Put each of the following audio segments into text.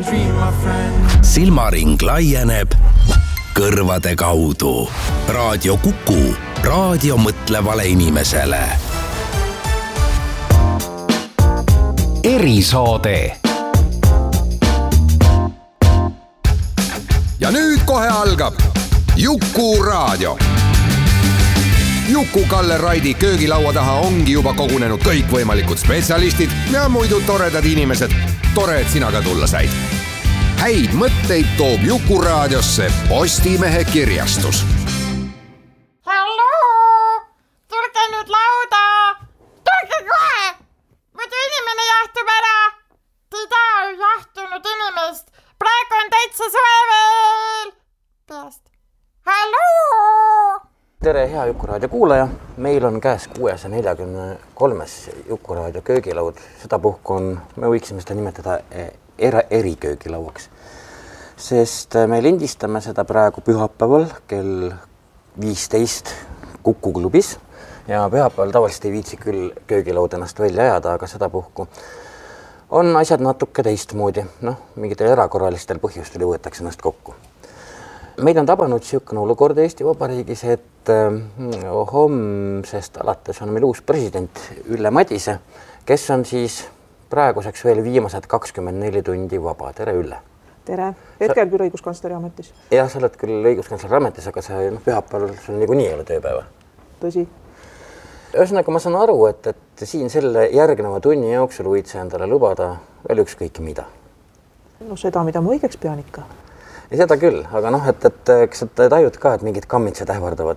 Silmaring laieneb kõrvade kaudu. Raadio Kuku, raadio mõtlevale inimesele. Erisaade. Ja nüüd kohe algab Juku raadio. Juku-Kalle Raidi köögilaua taha ongi juba kogunenud kõikvõimalikud spetsialistid ja muidu toredad inimesed. Tore, et sina ka tulla said. Häid mõtteid toob Juku raadiosse Postimehe kirjastus. Halloo! Tulge nüüd lauda! Tulge kohe! Muidu inimene jahtub ära! Teda on jahtunud inimest! Praegu on täitsa soe veel! Peast. Halloo! Tere, hea Jukuraadio kuulaja! Meil on käes 643. Jukuraadio köögilaud. Seda puhku on, me võiksime seda nimetada eriköögilauaks. Sest me lindistame seda praegu pühapäeval kell 15 Kuku klubis. Ja pühapäeval tavaliselt ei viitsi küll köögilaud ennast välja ajada, aga seda puhku on asjad natuke teistmoodi. Mingitel erakorralistel põhjustel võetakse ennast kokku. Meid on tabanud siukene olukord Eesti Vabariigis, et homsest alates on meil uus president Ülle Madise, kes on siis praeguseks veel viimased 24 tundi vaba. Tere, Ülle! Tere! Hetkel küll õiguskantsleri ametis. Jah, sa oled küll õiguskantsleri ametis, aga sa pühapäeval sul niikuinii ei ole tööpäeva. Tõsi. Ühesõnaga, ma saan aru, et siin selle järgneva tunni jooksul võid sa endale lubada veel ükskõik mida. Seda, mida ma õigeks pean ikka. Ja seda küll, aga eks sa tajud ka, et mingid kammitsed ähvardavad.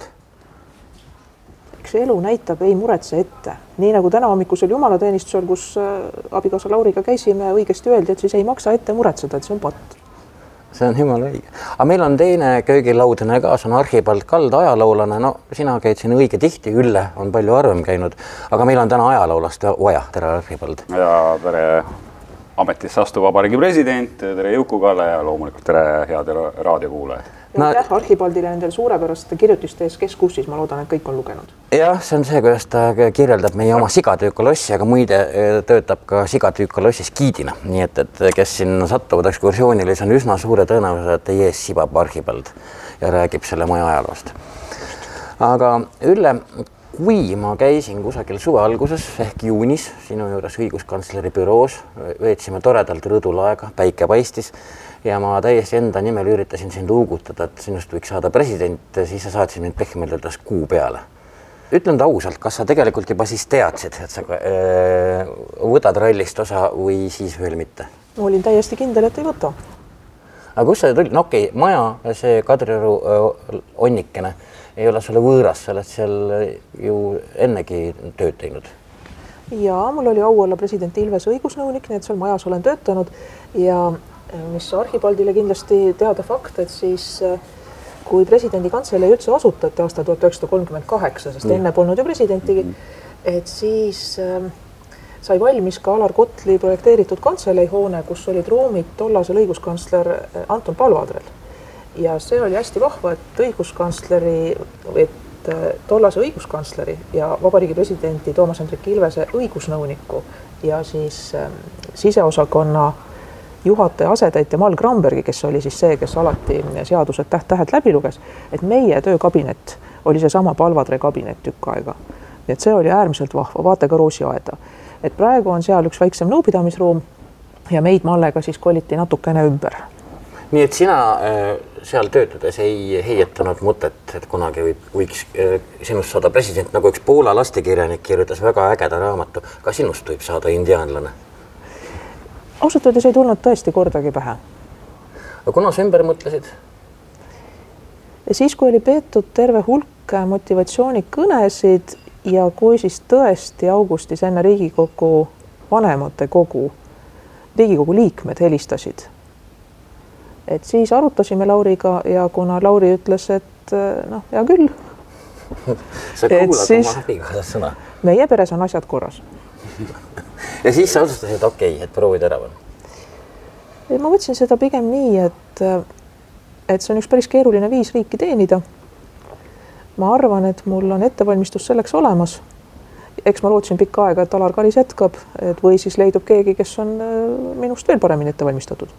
Eks elu näitab, ei muretse ette. Nii nagu täna hommikusel jumalateenistusel, kus abikaasa Lauriga käisime, õigesti öeldi, et siis ei maksa ette muretseda, et see on patt. See on jumala õige. Aga meil on teine köögilaudene ka, see on Archibald Kald, ajaloolane. Sina käid siin õige tihti, Ülle on palju harvem käinud, aga meil on täna ajaloolast vaja. Tere, Archibald! Ja tere ametisse astuv vabariigi president, tere Juku-Kalle ja loomulikult tere head raadiokuulajad. Aitäh Archibaldile nendel suurepäraste kirjutiste ees, kes kussis, ma loodan, et kõik on lugenud. Jah, see on see, kuidas ta kirjeldab meie oma sigatüükolossi, aga muide töötab ka sigatüükolossis giidina. Nii et kes siin sattuvad ekskursioonile, see on üsna suure tõenäosus, et teie ees sibab Archibald ja räägib selle maja ajaloost. Aga Ülle, kui ma käisin kusagil suve alguses ehk juunis sinu juures õiguskantsleri büroos, veetsime toredalt rõdul aega, päike paistis ja ma täiesti enda nimel üritasin sind uugutada, et sinust võiks saada president, siis sa saatsid mind pehmelt öeldes kuu peale. Ütlen ausalt, kas sa tegelikult juba siis teadsid, et sa võtad rallist osa või siis veel mitte? Ma olin täiesti kindel, et ei võta. Aga kus sa tuli? Okei, maja, see Kadrioru onnikene ei ole sulle võõras, sa oled seal ju ennegi tööd teinud. Ja mul oli au olla president Ilvese õigusnõunik, nii et seal majas olen töötanud ja mis Archibaldile kindlasti teada fakt, et siis kui presidendi kantselei üldse asutati aasta 1938, sest enne polnud ju presidentigi, et siis sai valmis ka Alar Kotli projekteeritud kantselehoone, kus olid ruumid tollasel õiguskantsler Anton Palvadrel. Ja see oli hästi vahva, et tollase õiguskantsleri ja vabariigi presidenti Toomas Hendrik Ilvese õigusnõuniku ja siis siseosakonna juhataja asetäitja Mal Grambergi, kes oli siis see, kes alati seadused täht-tähed läbi luges, et meie töökabinet oli see sama Palvadre kabinet tükk aega. Et see oli äärmiselt vahva, vaata ka Roosiaeda. Et praegu on seal üks väiksem nõupidamisruum ja meid Mallega siis koliti natukene ümber. Nii et sina seal töötades ei heietanud mõtet, et kunagi võiks sinust saada president, nagu üks Poola lastekirjanik kirjutas väga ägeda raamatu. Ka sinust võib saada indiaanlane? Ausalt öeldes ei tulnud tõesti kordagi pähe. Aga kuna sa ümber mõtlesid? Siis, kui oli peetud terve hulk motivatsioonikõnesid ja kui siis tõesti augustis enne Riigikogu vanemate kogu, Riigikogu liikmed helistasid, et siis arutasime Lauriga ja kuna Lauri ütles, et hea küll. Sa kuulad oma abikaasa sõna? Meie peres on asjad korras. Ja siis sa otsustasid, okei, et proovid ära või? Ma võtsin seda pigem nii, et see on üks päris keeruline viis riiki teenida. Ma arvan, et mul on ettevalmistus selleks olemas. Eks ma lootsin pikka aega, et Alar Karis jätkab, või siis leidub keegi, kes on minust veel paremini ettevalmistatud.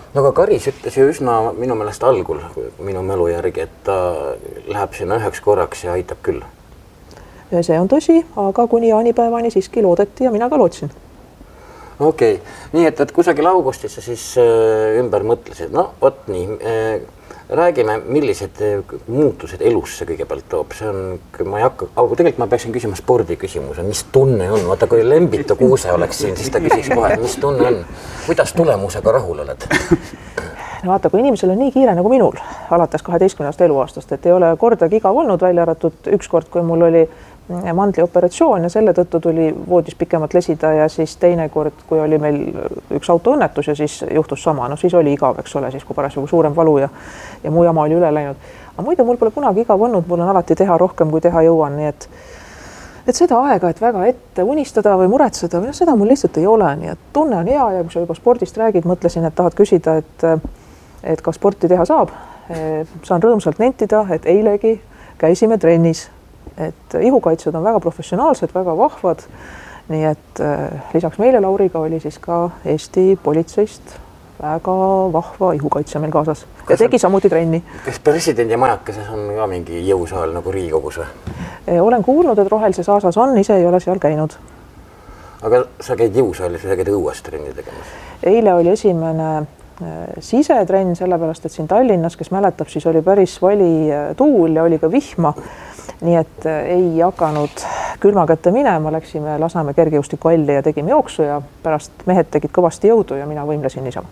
no aga Karis ütles ju üsna minu meelest algul, minu mälu järgi, et ta läheb sinna üheks korraks ja aitab küll. See on tõsi, aga kuni jaanipäevani siiski loodeti ja mina ka lootsin. Okei, nii et kusagil augustisse siis ümber mõtlesid. No vot nii, räägime, millised muutused elus see kõigepealt toob. See on, ma ei hakka, aga tegelikult ma peaksin küsima spordiküsimuse, mis tunne on? Vaata, kui Lembito Kuuse oleks siin, siis ta küsiks kohe, mis tunne on? Kuidas tulemusega rahul oled? No vaata, kui inimesel on nii kiire nagu minul, alates 12. eluaastast, et ei ole kordagi igav olnud, välja arvatud ükskord, kui mul oli mandlioperatsioon ja selle tõttu tuli voodis pikemalt lesida ja siis teine kord, kui oli meil üks autoõnnetus ja siis juhtus sama, no siis oli igav, eks ole, siis kui parasjagu suurem valu ja muu jama oli üle läinud. Aga muidu mul pole kunagi igav olnud, mul on alati teha rohkem, kui teha jõuan, nii et seda aega, et väga ette unistada või muretseda, või seda mul lihtsalt ei ole, nii et tunne on hea ja kui sa juba spordist räägid, mõtlesin, et tahad küsida, et kas sporti teha saab. Saan rõõmsalt nentida, et eilegi käisime trennis. Et ihukaitsjad on väga professionaalsed, väga vahvad, nii et lisaks meile Lauriga oli siis ka Eesti politseist väga vahva ihukaitsja meil kaasas ja tegi samuti trenni. Kas presidendi majakeses on ka mingi jõusaal nagu Riigikogus või? Olen kuulnud, et Rohelises aasas on, ise ei ole seal käinud. Aga sa käid jõusaalis või sa käid õues trenni tegemas? Eile oli esimene sisetrenn, sellepärast, et siin Tallinnas, kes mäletab, siis oli päris vali tuul ja oli ka vihma. Nii et ei hakanud külma kätte minema, läksime Lasnamäe kergejõustikuhalli ja tegime jooksu ja pärast mehed tegid kõvasti jõudu ja mina võimlesin niisama.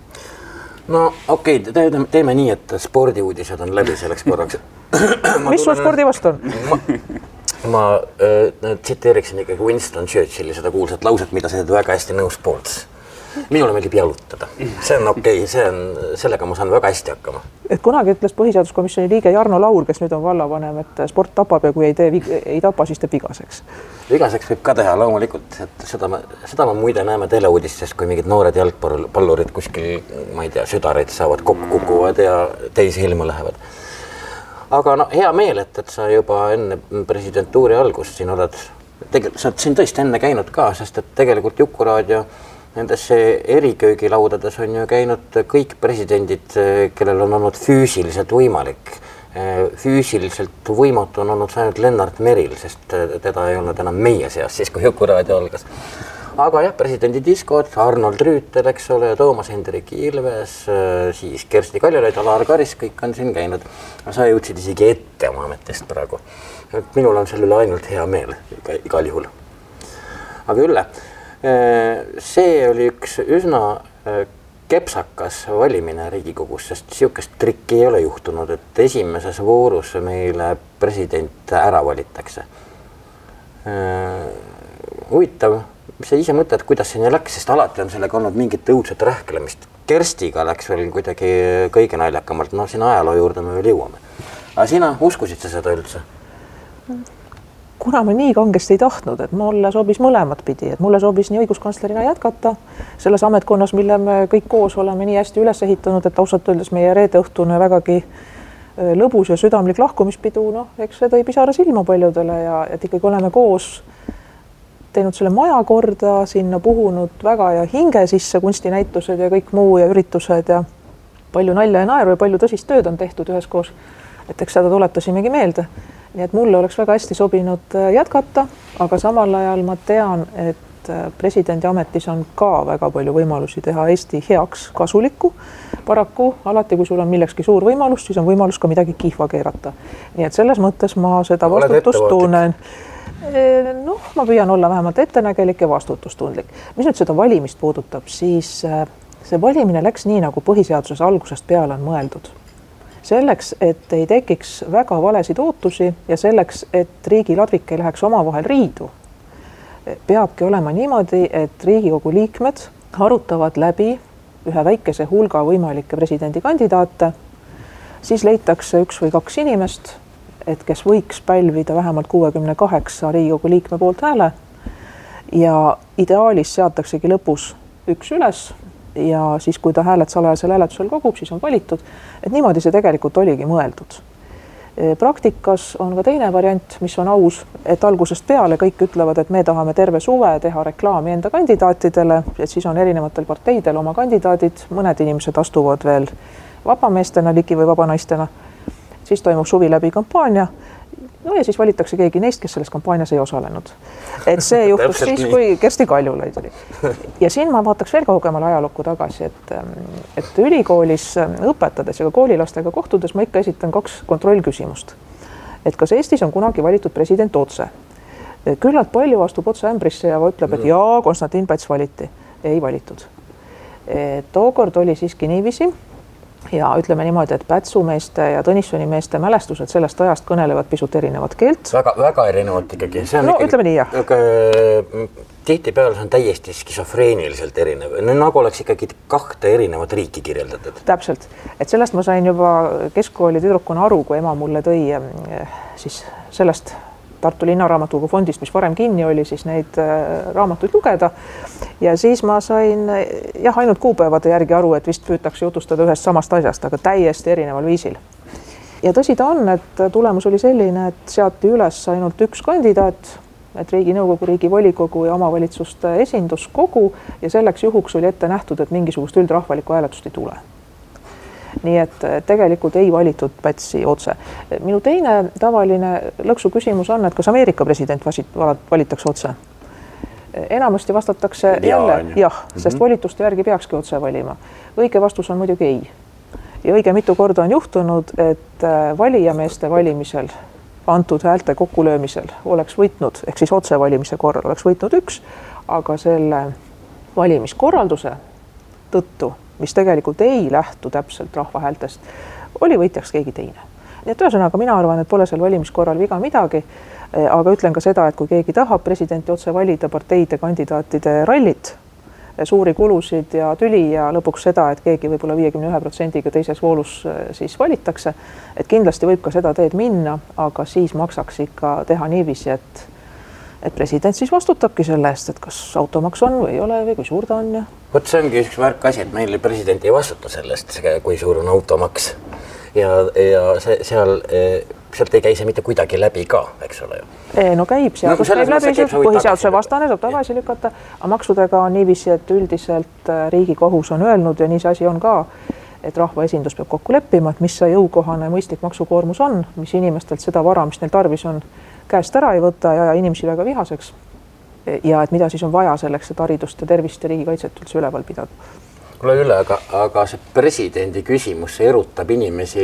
No okei, teeme nii, et spordiuudised on läbi selleks korraks. Mis sul spordi vastu on? Ma tsiteeriksin ikkagi Winston Churchilli seda kuulsat lauset, mida sa teed väga hästi nõus poolt. Minule meeldib jalutada. See on okei, sellega ma saan väga hästi hakkama. Et kunagi ütles põhiseaduskomisjoni liige Jarno Laur, kes nüüd on vallavanem, et sport tapab ja kui ei tapa, siis teeb vigaseks. Vigaseks võib ka teha loomulikult, et seda ma muide näeme teleuudistest, kui mingid noored jalgpallurid kuskil, ma ei tea, südareid saavad, kokku kukuvad ja teisi ilma lähevad. Aga no, hea meel, et sa juba enne presidentuuri algust siin oled, sa oled siin tõesti enne käinud ka, sest et tegelikult Jukuraadio nendesse eriköögilaudades on ju käinud kõik presidendid, kellel on olnud füüsiliselt võimalik. Füüsiliselt võimatu on olnud ainult Lennart Meril, sest teda ei olnud enam meie seas, siis kui Jukuraadio algas. Aga jah, presidendi diskod, Arnold Rüütel, eks ole, Toomas Hendrik Ilves, siis Kersti Kaljulaid, Alar Karis, kõik on siin käinud. Sa jõudsid isegi ette oma ametist praegu. Minul on selle üle ainult hea meel igal juhul. Aga Ülle, see oli üks üsna kepsakas valimine Riigikogus, sest niisugust trikki ei ole juhtunud, et esimeses voorus meile president ära valitakse. Huvitav, mis sa ise mõtled, kuidas see nii läks, sest alati on sellega olnud mingit õudset rähklemist. Kerstiga läks veel kuidagi kõige naljakamalt, no siin ajaloo juurde me veel jõuame. Aga sina uskusid sa seda üldse? Kuna ma nii kangesti ei tahtnud, et mulle sobis mõlemat pidi, et mulle sobis nii õiguskantslerina jätkata selles ametkonnas, mille me kõik koos oleme nii hästi üles ehitanud, et ausalt öeldes meie reedeõhtune vägagi lõbus ja südamlik lahkumispidu, noh, eks see tõi pisara silma paljudele ja et ikkagi oleme koos teinud selle maja korda, sinna puhunud väga ja hinge sisse kunstinäitused ja kõik muu ja üritused ja palju nalja ja naeru ja palju tõsist tööd on tehtud üheskoos, et eks seda tuletasimegi meelde. Nii et mulle oleks väga hästi sobinud jätkata, aga samal ajal ma tean, et presidendi ametis on ka väga palju võimalusi teha Eesti heaks kasulikku. Paraku alati, kui sul on millekski suur võimalus, siis on võimalus ka midagi kihva keerata. Nii et selles mõttes ma seda vastutust tunnen. Noh, ma püüan olla vähemalt ettenägelik ja vastutustundlik. Mis nüüd seda valimist puudutab, siis see valimine läks nii, nagu põhiseaduses algusest peale on mõeldud. Selleks, et ei tekiks väga valesid ootusi ja selleks, et riigi ladvik ei läheks omavahel riidu, peabki olema niimoodi, et Riigikogu liikmed arutavad läbi ühe väikese hulga võimalikke presidendikandidaate, siis leitakse üks või kaks inimest, et kes võiks pälvida vähemalt 68 Riigikogu liikme poolt hääle ja ideaalis seataksegi lõpus üks üles ja siis, kui ta hääled salajasel hääletusel kogub, siis on valitud. Et niimoodi see tegelikult oligi mõeldud. Praktikas on ka teine variant, mis on aus, et algusest peale kõik ütlevad, et me tahame terve suve teha reklaami enda kandidaatidele, et siis on erinevatel parteidel oma kandidaadid, mõned inimesed astuvad veel vabameestena ligi või vabanaistena, siis toimub suvi läbi kampaania, no ja siis valitakse keegi neist, kes selles kampaanias ei osalenud. Et see juhtus siis, kui Kersti Kaljulaid oli. Ja siin ma vaataks veel kaugemale ajalukku tagasi, et ülikoolis õpetades ja ka koolilastega kohtudes ma ikka esitan 2 kontrollküsimust. Et kas Eestis on kunagi valitud president otse? Küllalt palju astub otse ämbrisse ja ütleb, et jaa, Konstantin Päts valiti. Ei valitud. Tookord oli siiski niiviisi. Ja ütleme niimoodi, et Pätsumeeste ja Tõnissoni meeste mälestused sellest ajast kõnelevad pisut erinevat keelt. Väga erinevat ikkagi. See on no ikkagi, ütleme nii, jah. Tihtipeale see on täiesti skisofreeniliselt erinev. Nagu oleks ikkagi 2 erinevat riiki kirjeldatud. Täpselt. Et sellest ma sain juba keskkooli tüdrukuna aru, kui ema mulle tõi siis sellest Tartu Linnaraamatukogu fondist, mis varem kinni oli, siis neid raamatuid lugeda. Ja siis ma sain ainult kuupäevade järgi aru, et vist püütakse jutustada ühest samast asjast, aga täiesti erineval viisil. Ja tõsi ta on, et tulemus oli selline, et seati üles ainult 1 kandidaat, et Riiginõukogu, Riigivolikogu ja omavalitsuste esinduskogu ja selleks juhuks oli ette nähtud, et mingisugust üldrahvalikku hääletust ei tule. Nii et tegelikult ei valitud Pätsi otse. Minu teine tavaline lõksu küsimus on, et kas Ameerika president valitakse otse? Enamasti vastatakse jälle jah, sest volituste järgi peakski otse valima. Õige vastus on muidugi ei. Ja õige mitu korda on juhtunud, et valijameeste valimisel, antud häälte kokkulöömisel oleks võitnud, ehk siis otse valimise korral oleks võitnud 1, aga selle valimiskorralduse tõttu, mis tegelikult ei lähtu täpselt rahva häältest, oli võitjaks keegi teine. Nii et ühesõnaga mina arvan, et pole seal valimiskorral viga midagi, aga ütlen ka seda, et kui keegi tahab presidenti otse valida parteide kandidaatide rallit, suuri kulusid ja tüli ja lõpuks seda, et keegi võib-olla 51%-ga teises voolus siis valitakse, et kindlasti võib ka seda teed minna, aga siis maksaks ikka teha niiviisi, et president siis vastutabki selle eest, et kas automaks on või ei ole või kui suur ta on. Ja Võt see ongi üks märk asi, et meil president ei vastuta sellest, kui suur on automaks. Ja sealt ei käi see mitte kuidagi läbi ka, eks ole ju? No käib, seadus käib läbi, põhiseaduse vastane saab tagasi lükata, aga maksudega on niiviisi, et üldiselt Riigikohus on öelnud ja nii see asi on ka, et rahvaesindus peab kokku leppima, et mis see jõukohane mõistlik maksukoormus on, mis inimestelt seda vara, mis neil tarvis on, käest ära ei võta ja inimesi väga vihaseks. Ja et mida siis on vaja selleks, et haridust ja tervist ja riigikaitset üldse üleval pidada. Kuule üle, aga see presidendi küsimus, see erutab inimesi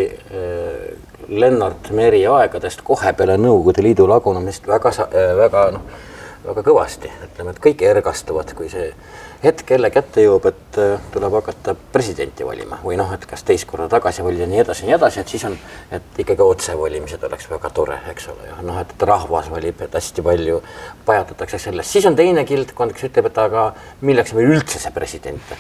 Lennart Meri aegadest kohe peale Nõukogude Liidu lagunemist väga kõvasti. Ütleme, et kõik ergastuvad, kui see hetk jälle kätte jõuab, et tuleb hakata presidenti valima või et kas teist korda tagasi valida nii edasi, et siis on, et ikkagi otsevolimised oleks väga tore, eks ole. Et rahvas valib, et hästi palju pajatatakse sellest. Siis on teine kildkond, kes ütleb, et aga milleks meil üldse see president?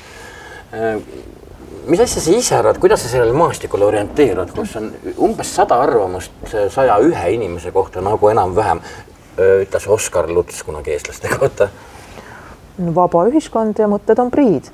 Mis asja sa ise arvad, kuidas sa sellele maastikule orienteerud, kus on umbes 100 arvamust 101 inimese kohta, nagu enam-vähem ütles Oskar Luts kunagi eestlaste kohta? Vaba ühiskond ja mõtted on priid.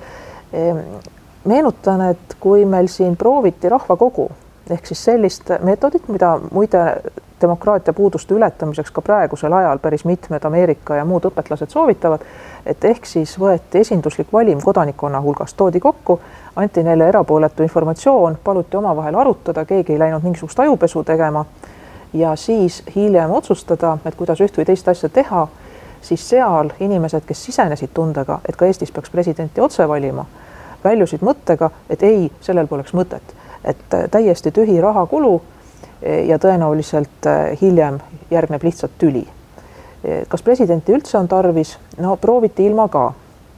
Meenutan, et kui meil siin prooviti rahvakogu, ehk siis sellist meetodit, mida muide demokraatia puuduste ületamiseks ka praegusel ajal päris mitmed Ameerika ja muud õpetlased soovitavad, et ehk siis võeti esinduslik valim kodanikkonna hulgast, toodi kokku, anti neile erapooletu informatsioon, paluti omavahel arutada, keegi ei läinud mingisugust ajupesu tegema ja siis hiljem otsustada, et kuidas üht või teist asja teha, siis seal inimesed, kes sisenesid tundega, et ka Eestis peaks presidenti otse valima, väljusid mõttega, et ei, sellel poleks mõtet, et täiesti tühi rahakulu ja tõenäoliselt hiljem järgneb lihtsalt tüli. Kas presidenti üldse on tarvis? No prooviti ilma ka.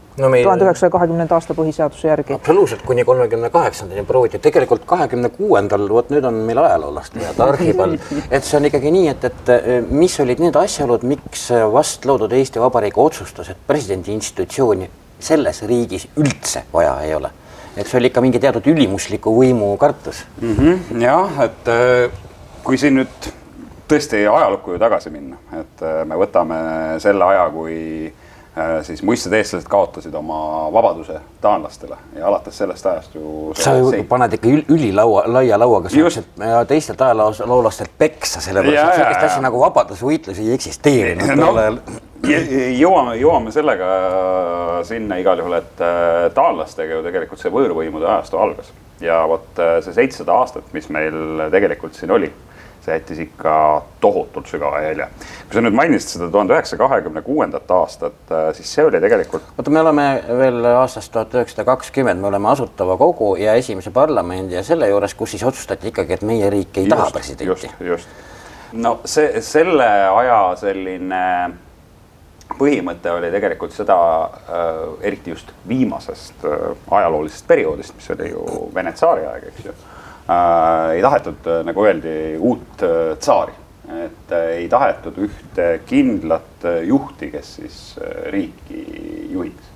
1920. aasta põhiseaduse järgi. Absoluutselt, kuni 38. prooviti. Tegelikult 26. nüüd on meil ajaloolast ja arhivall. Et see on ikkagi nii, et mis olid need asjaolud, miks vast loodud Eesti Vabariigi otsustas, et presidendi institutsiooni selles riigis üldse vaja ei ole. Et see oli ikka mingi teatud ülimusliku võimu kartus. Jah, et kui siin nüüd tõesti ajalukku ju tagasi minna, et me võtame selle aja, kui siis muistsed eestlased kaotasid oma vabaduse taanlastele ja alates sellest ajast ju... Sa paned ikka laia lauaga ja teistelt ajaloolastel peksa, sellepärast, et sellist asja nagu vabadusvõitlus ei eksisteerinud. No, jõuame sellega sinna igal juhul, et taanlastega ju tegelikult see võõrvõimude ajastu algas. Ja võt see 700 aastat, mis meil tegelikult siin oli, see jättis ikka tohutult sügava jälje. Kui sa nüüd mainisid seda 1926. aastat, siis see oli tegelikult... Oota, me oleme veel aastast 1920, me oleme Asutava Kogu ja esimese parlamendi ja selle juures, kus siis otsustati ikkagi, et meie riik ei taha presidenti. Just. No selle aja selline põhimõte oli tegelikult seda, eriti just viimasest ajaloolisest perioodist, mis oli ju Vene tsaari aeg, eks ju. Ei tahetud, nagu öeldi, uut tsaari, et ei tahetud ühte kindlat juhti, kes siis riiki juhiks.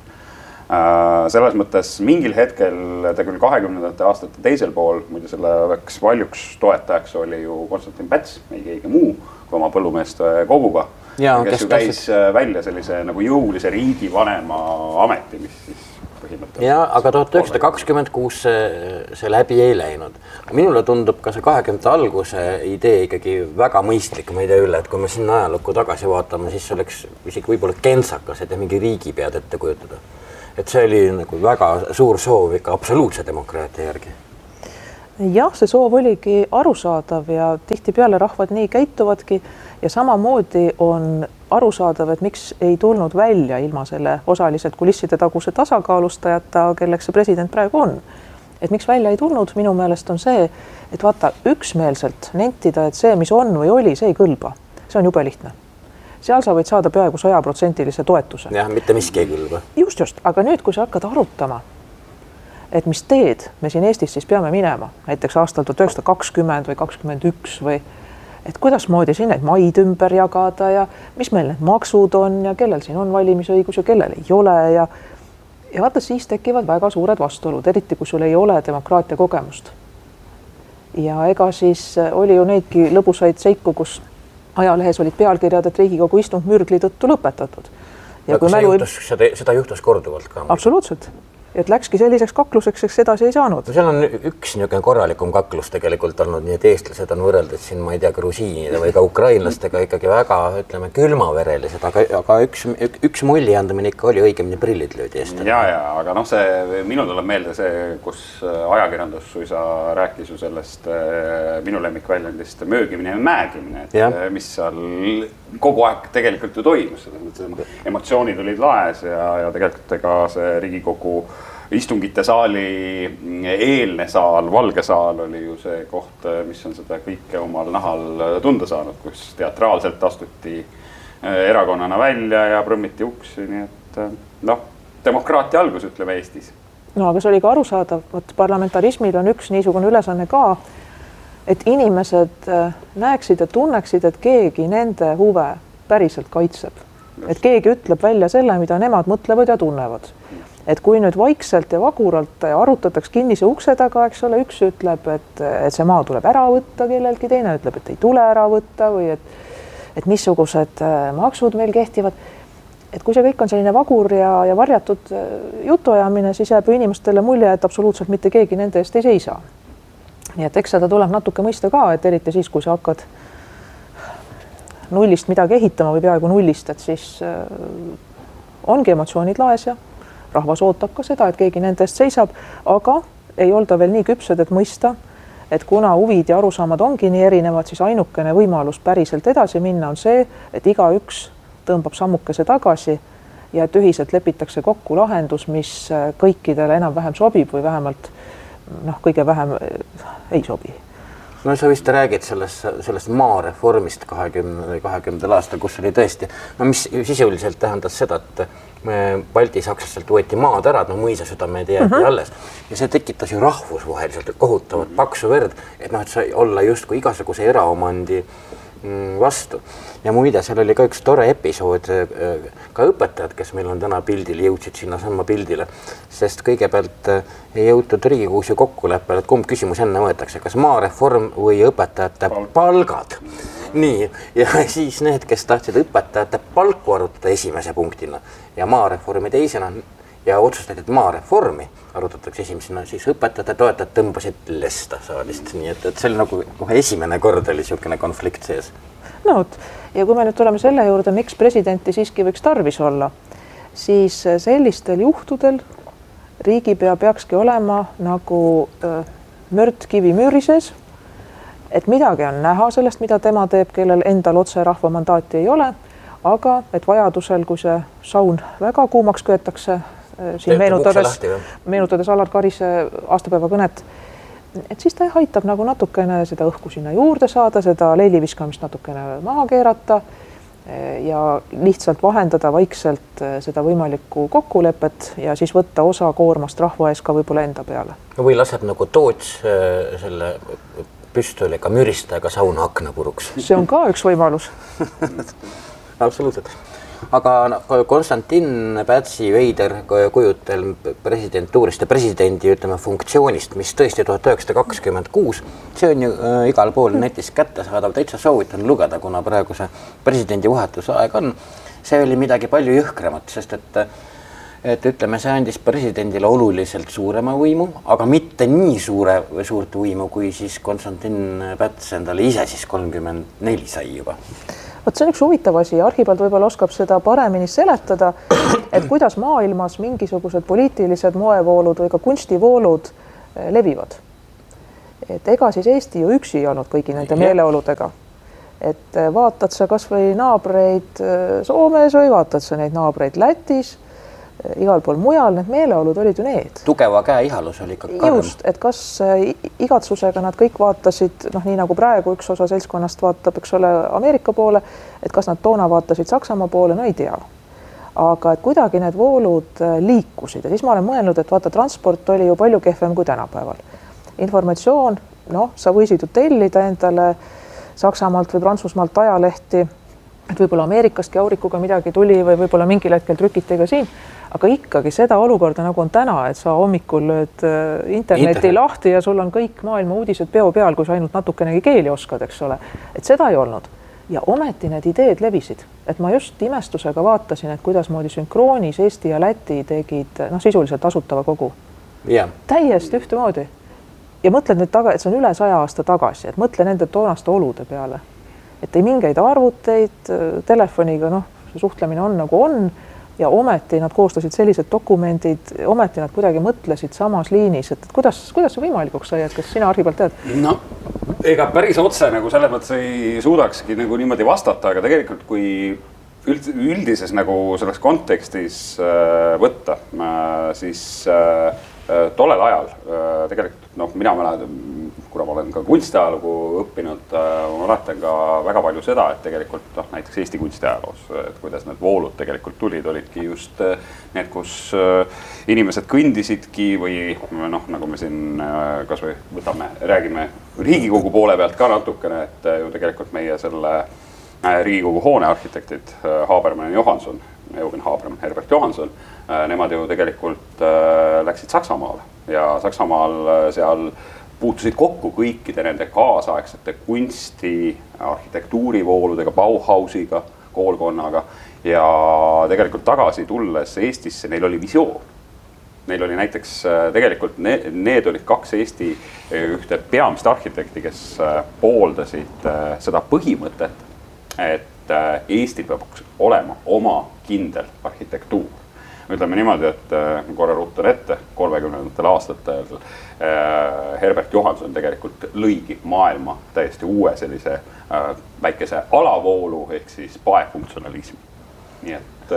Selles mõttes mingil hetkel, ta küll 20. aastate teisel pool, muide selle väks valjuks toetajaks oli ju Konstantin Päts, ei keegi muu kui oma põllumeeste koguga, kes ju käis välja sellise nagu jõulise riigivanema ameti, mis siis ja, aga 1926 see läbi ei läinud. Minule tundub ka see 20. alguse idee ikkagi väga mõistlik, ma ei tea üle, et kui me sinna ajalukku tagasi vaatame, siis oleks isegi võib-olla kentsakas, et mingi riigi pead ette kujutada. Et see oli nagu väga suur soov ikka absoluutse demokraatia järgi. Jah, see soov oligi arusaadav ja tihtipeale rahvad nii käituvadki ja samamoodi on arusaadav, et miks ei tulnud välja ilma selle osaliselt kulisside taguse tasakaalustajata, kelleks see president praegu on. Et miks välja ei tulnud, minu meelest on see, et vaata üksmeelselt nentida, et see, mis on või oli, see ei kõlba. See on jube lihtne. Seal sa võid saada peaaegu 100% toetuse. Jah, mitte miski ei kõlba. Just, aga nüüd, kui sa hakkad arutama, et mis teed me siin Eestis siis peame minema, näiteks aastal 1920 või 21 või et kuidas moodi siin neid maid ümber jagada ja mis meil need maksud on ja kellel siin on valimisõigus ja kellel ei ole ja vaata, siis tekivad väga suured vastuolud, eriti kui sul ei ole demokraatia kogemust. Ja ega siis oli ju neidki lõbusaid seiku, kus ajalehes olid pealkirjad, et Riigikogu istung mürgli tõttu lõpetatud. Ja kui seda juhtus korduvalt ka. Absoluutselt. Et läkski selliseks kakluseks, eks edasi ei saanud. No seal on üks niisugune korralikum kaklus tegelikult olnud, nii et eestlased on võrreldes siin, ma ei tea, grusiinide või ka ukrainlastega ikkagi väga, ütleme, külmaverelised, aga üks mulli andamine ikka oli õigemini prillid löödi eest. Ja, aga noh, see minu tuleb meelde see, kus ajakirjandus suisa rääkis ju sellest minu lemmikväljendist möögimine ja määgimine, et mis seal kogu aeg tegelikult ju toimus. Emotsioonid olid laes ja tegelikult ega see Riigikogu istungite saali eelne saal, valge saal oli ju see koht, mis on seda kõike omal nahal tunda saanud, kus teatraalselt astuti erakonnana välja ja prõmmiti uksi, nii et noh, demokraatia algus, ütleme Eestis. No aga see oli ka arusaadav, et parlamentarismil on üks niisugune ülesanne ka, et inimesed näeksid ja tunneksid, et keegi nende huve päriselt kaitseb. Et keegi ütleb välja selle, mida nemad mõtlevad ja tunnevad. Et kui nüüd vaikselt ja vaguralt arutataks kinnise ukse taga, eks ole, üks ütleb, et see maa tuleb ära võtta kellelgi, teine ütleb, et ei tule ära võtta või et missugused maksud meil kehtivad. Et kui see kõik on selline vagur ja varjatud jutuajamine, siis jääb inimestele mulje, et absoluutselt mitte keegi nende eest ei seisa. Nii et eks seda tuleb natuke mõista ka, et eriti siis, kui sa hakkad nullist midagi ehitama või peaaegu nullist, et siis ongi emotsioonid laes ja rahvas ootab ka seda, et keegi nende eest seisab, aga ei olda veel nii küpsed, et mõista, et kuna huvid ja arusaamad ongi nii erinevad, siis ainukene võimalus päriselt edasi minna on see, et igaüks tõmbab sammukese tagasi ja et ühiselt lepitakse kokku lahendus, mis kõikidele enam-vähem sobib või vähemalt kõige vähem ei sobi. No sa vist räägid sellest maareformist 20. aastal, kus oli tõesti, mis sisuliselt tähendas seda, et Balti-Saksastelt võeti maad ära, mõisasüdamed jäeti alles. Ja see tekitas ju rahvusvaheliselt kohutavat paksu verd, et sai olla justkui igasuguse eraomandi vastu. Ja muide, seal oli ka üks tore episood, ka õpetajad, kes meil on täna pildil, jõudsid sinna samma pildile, sest kõigepealt ei jõutud Riigikogus ju kokkuleppele, et kumb küsimus enne võetakse, kas maareform või õpetajate palgad. nii, ja siis need, kes tahtsid õpetajate palku arutada esimese punktina ja maareformi teisena ja otsustati, et maareformi arutatakse esimesena, siis õpetajate toetajad tõmbasid lesta saalist. Nii et see oli nagu esimene kord oli niisugune konflikt sees. No vot, ja kui me nüüd tuleme selle juurde, miks presidenti siiski võiks tarvis olla, siis sellistel juhtudel riigipea peakski olema nagu mört kivi müüri sees, et midagi on näha sellest, mida tema teeb, kellel endal otse rahva mandaati ei ole, aga et vajadusel, kui see saun väga kuumaks köetakse, siin meenutades Alar Karise aastapäeva kõnet, et siis ta aitab nagu natukene seda õhku sinna juurde saada, seda leiliviskamist natukene maha keerata ja lihtsalt vahendada vaikselt seda võimalikku kokkulepet ja siis võtta osa koormast rahva ees ka võib-olla enda peale. Või laseb nagu Toots selle püstoliga müristajaga sauna akna puruks. See on ka üks võimalus. Absoluutselt. Aga Konstantin Pätsi veider kujutel presidentuurist ja presidendi funktsioonist, mis tõesti 1926, see on ju igal pool netis kättesaadav, täitsa soovitan lugeda, kuna praegu see presidendi vahetuse aeg on. See oli midagi palju jõhkramat, sest et ütleme, see andis presidendile oluliselt suurema võimu, aga mitte nii suurt võimu, kui siis Konstantin Päts endale ise siis 34 sai juba. Vot see on üks huvitav asi, Arhibald võib-olla oskab seda paremini seletada, et kuidas maailmas mingisugused poliitilised moevoolud või ka kunstivoolud levivad. Et ega siis Eesti ju üksi ei olnud kõigi nende meeleoludega. Et vaatad sa kas või naabreid Soomes või vaatad sa neid naabreid Lätis, igal pool mujal, need meeleolud olid ju need. Tugeva käe ihalus oli ikka karm. Just, et kas igatsusega nad kõik vaatasid, nii nagu praegu üks osa seltskonnast vaatab, eks ole, Ameerika poole, et kas nad toona vaatasid Saksamaa poole, no ei tea. Aga et kuidagi need voolud liikusid ja siis ma olen mõelnud, et vaata, transport oli ju palju kehvem kui tänapäeval. Informatsioon, sa võisid ju tellida endale Saksamaalt või Prantsusmaalt ajalehti, et võib-olla Ameerikastki aurikuga midagi tuli või võib-olla mingil hetkel trükiti ka siin, aga ikkagi seda olukorda nagu on täna, et sa hommikul lööd interneti lahti ja sul on kõik maailma uudised peo peal, kui sa ainult natukenegi keeli oskad, eks ole. Et seda ei olnud. Ja ometi need ideed levisid. Et ma just imestusega vaatasin, et kuidas moodi sünkroonis Eesti ja Läti tegid sisuliselt asutava kogu. Yeah. Täiesti ühtemoodi. Ja mõtled nüüd et see on üle 100 aasta tagasi, et mõtle nende toonaste olude peale. Et ei mingeid arvuteid, telefoniga, suhtlemine on nagu on ja ometi nad koostasid sellised dokumendid, ometi nad kuidagi mõtlesid samas liinis, et kuidas see võimalikuks sai, et kas sina Arhibald tead? No, ega päris otse nagu selles mõttes ei suudakski nagu niimoodi vastata, aga tegelikult kui üldises nagu selles kontekstis võtta, siis tollel ajal tegelikult, mina mäletan, kuna ma olen ka kunstiajalugu õppinud, ma mäletan ka väga palju seda, et tegelikult näiteks Eesti kunstiajaloos, et kuidas need voolud tegelikult tulid, olidki just need, kus inimesed kõndisidki või nagu me siin kas või räägime Riigikogu poole pealt ka natukene, et ju tegelikult meie selle Riigikogu hoone arhitektid Habermann ja Johanson, Eugen Habermann, Herbert Johanson, nemad ju tegelikult läksid Saksamaale ja Saksamaal seal puutusid kokku kõikide nende kaasaegsete kunsti, arhitektuurivooludega, Bauhausiga, koolkonnaga ja tegelikult tagasi tulles Eestisse neil oli visioon. Neil oli näiteks tegelikult need olid 2 Eesti ühte peamist arhitekti, kes pooldasid seda põhimõtet, et Eestil peab olema oma kindel arhitektuur. Ütleme niimoodi, et korra ruutan ette 30. aastatel Herbert Johanson tegelikult lõigi maailma täiesti uue sellise väikese alavoolu ehk siis paefunktsionalismi. Nii et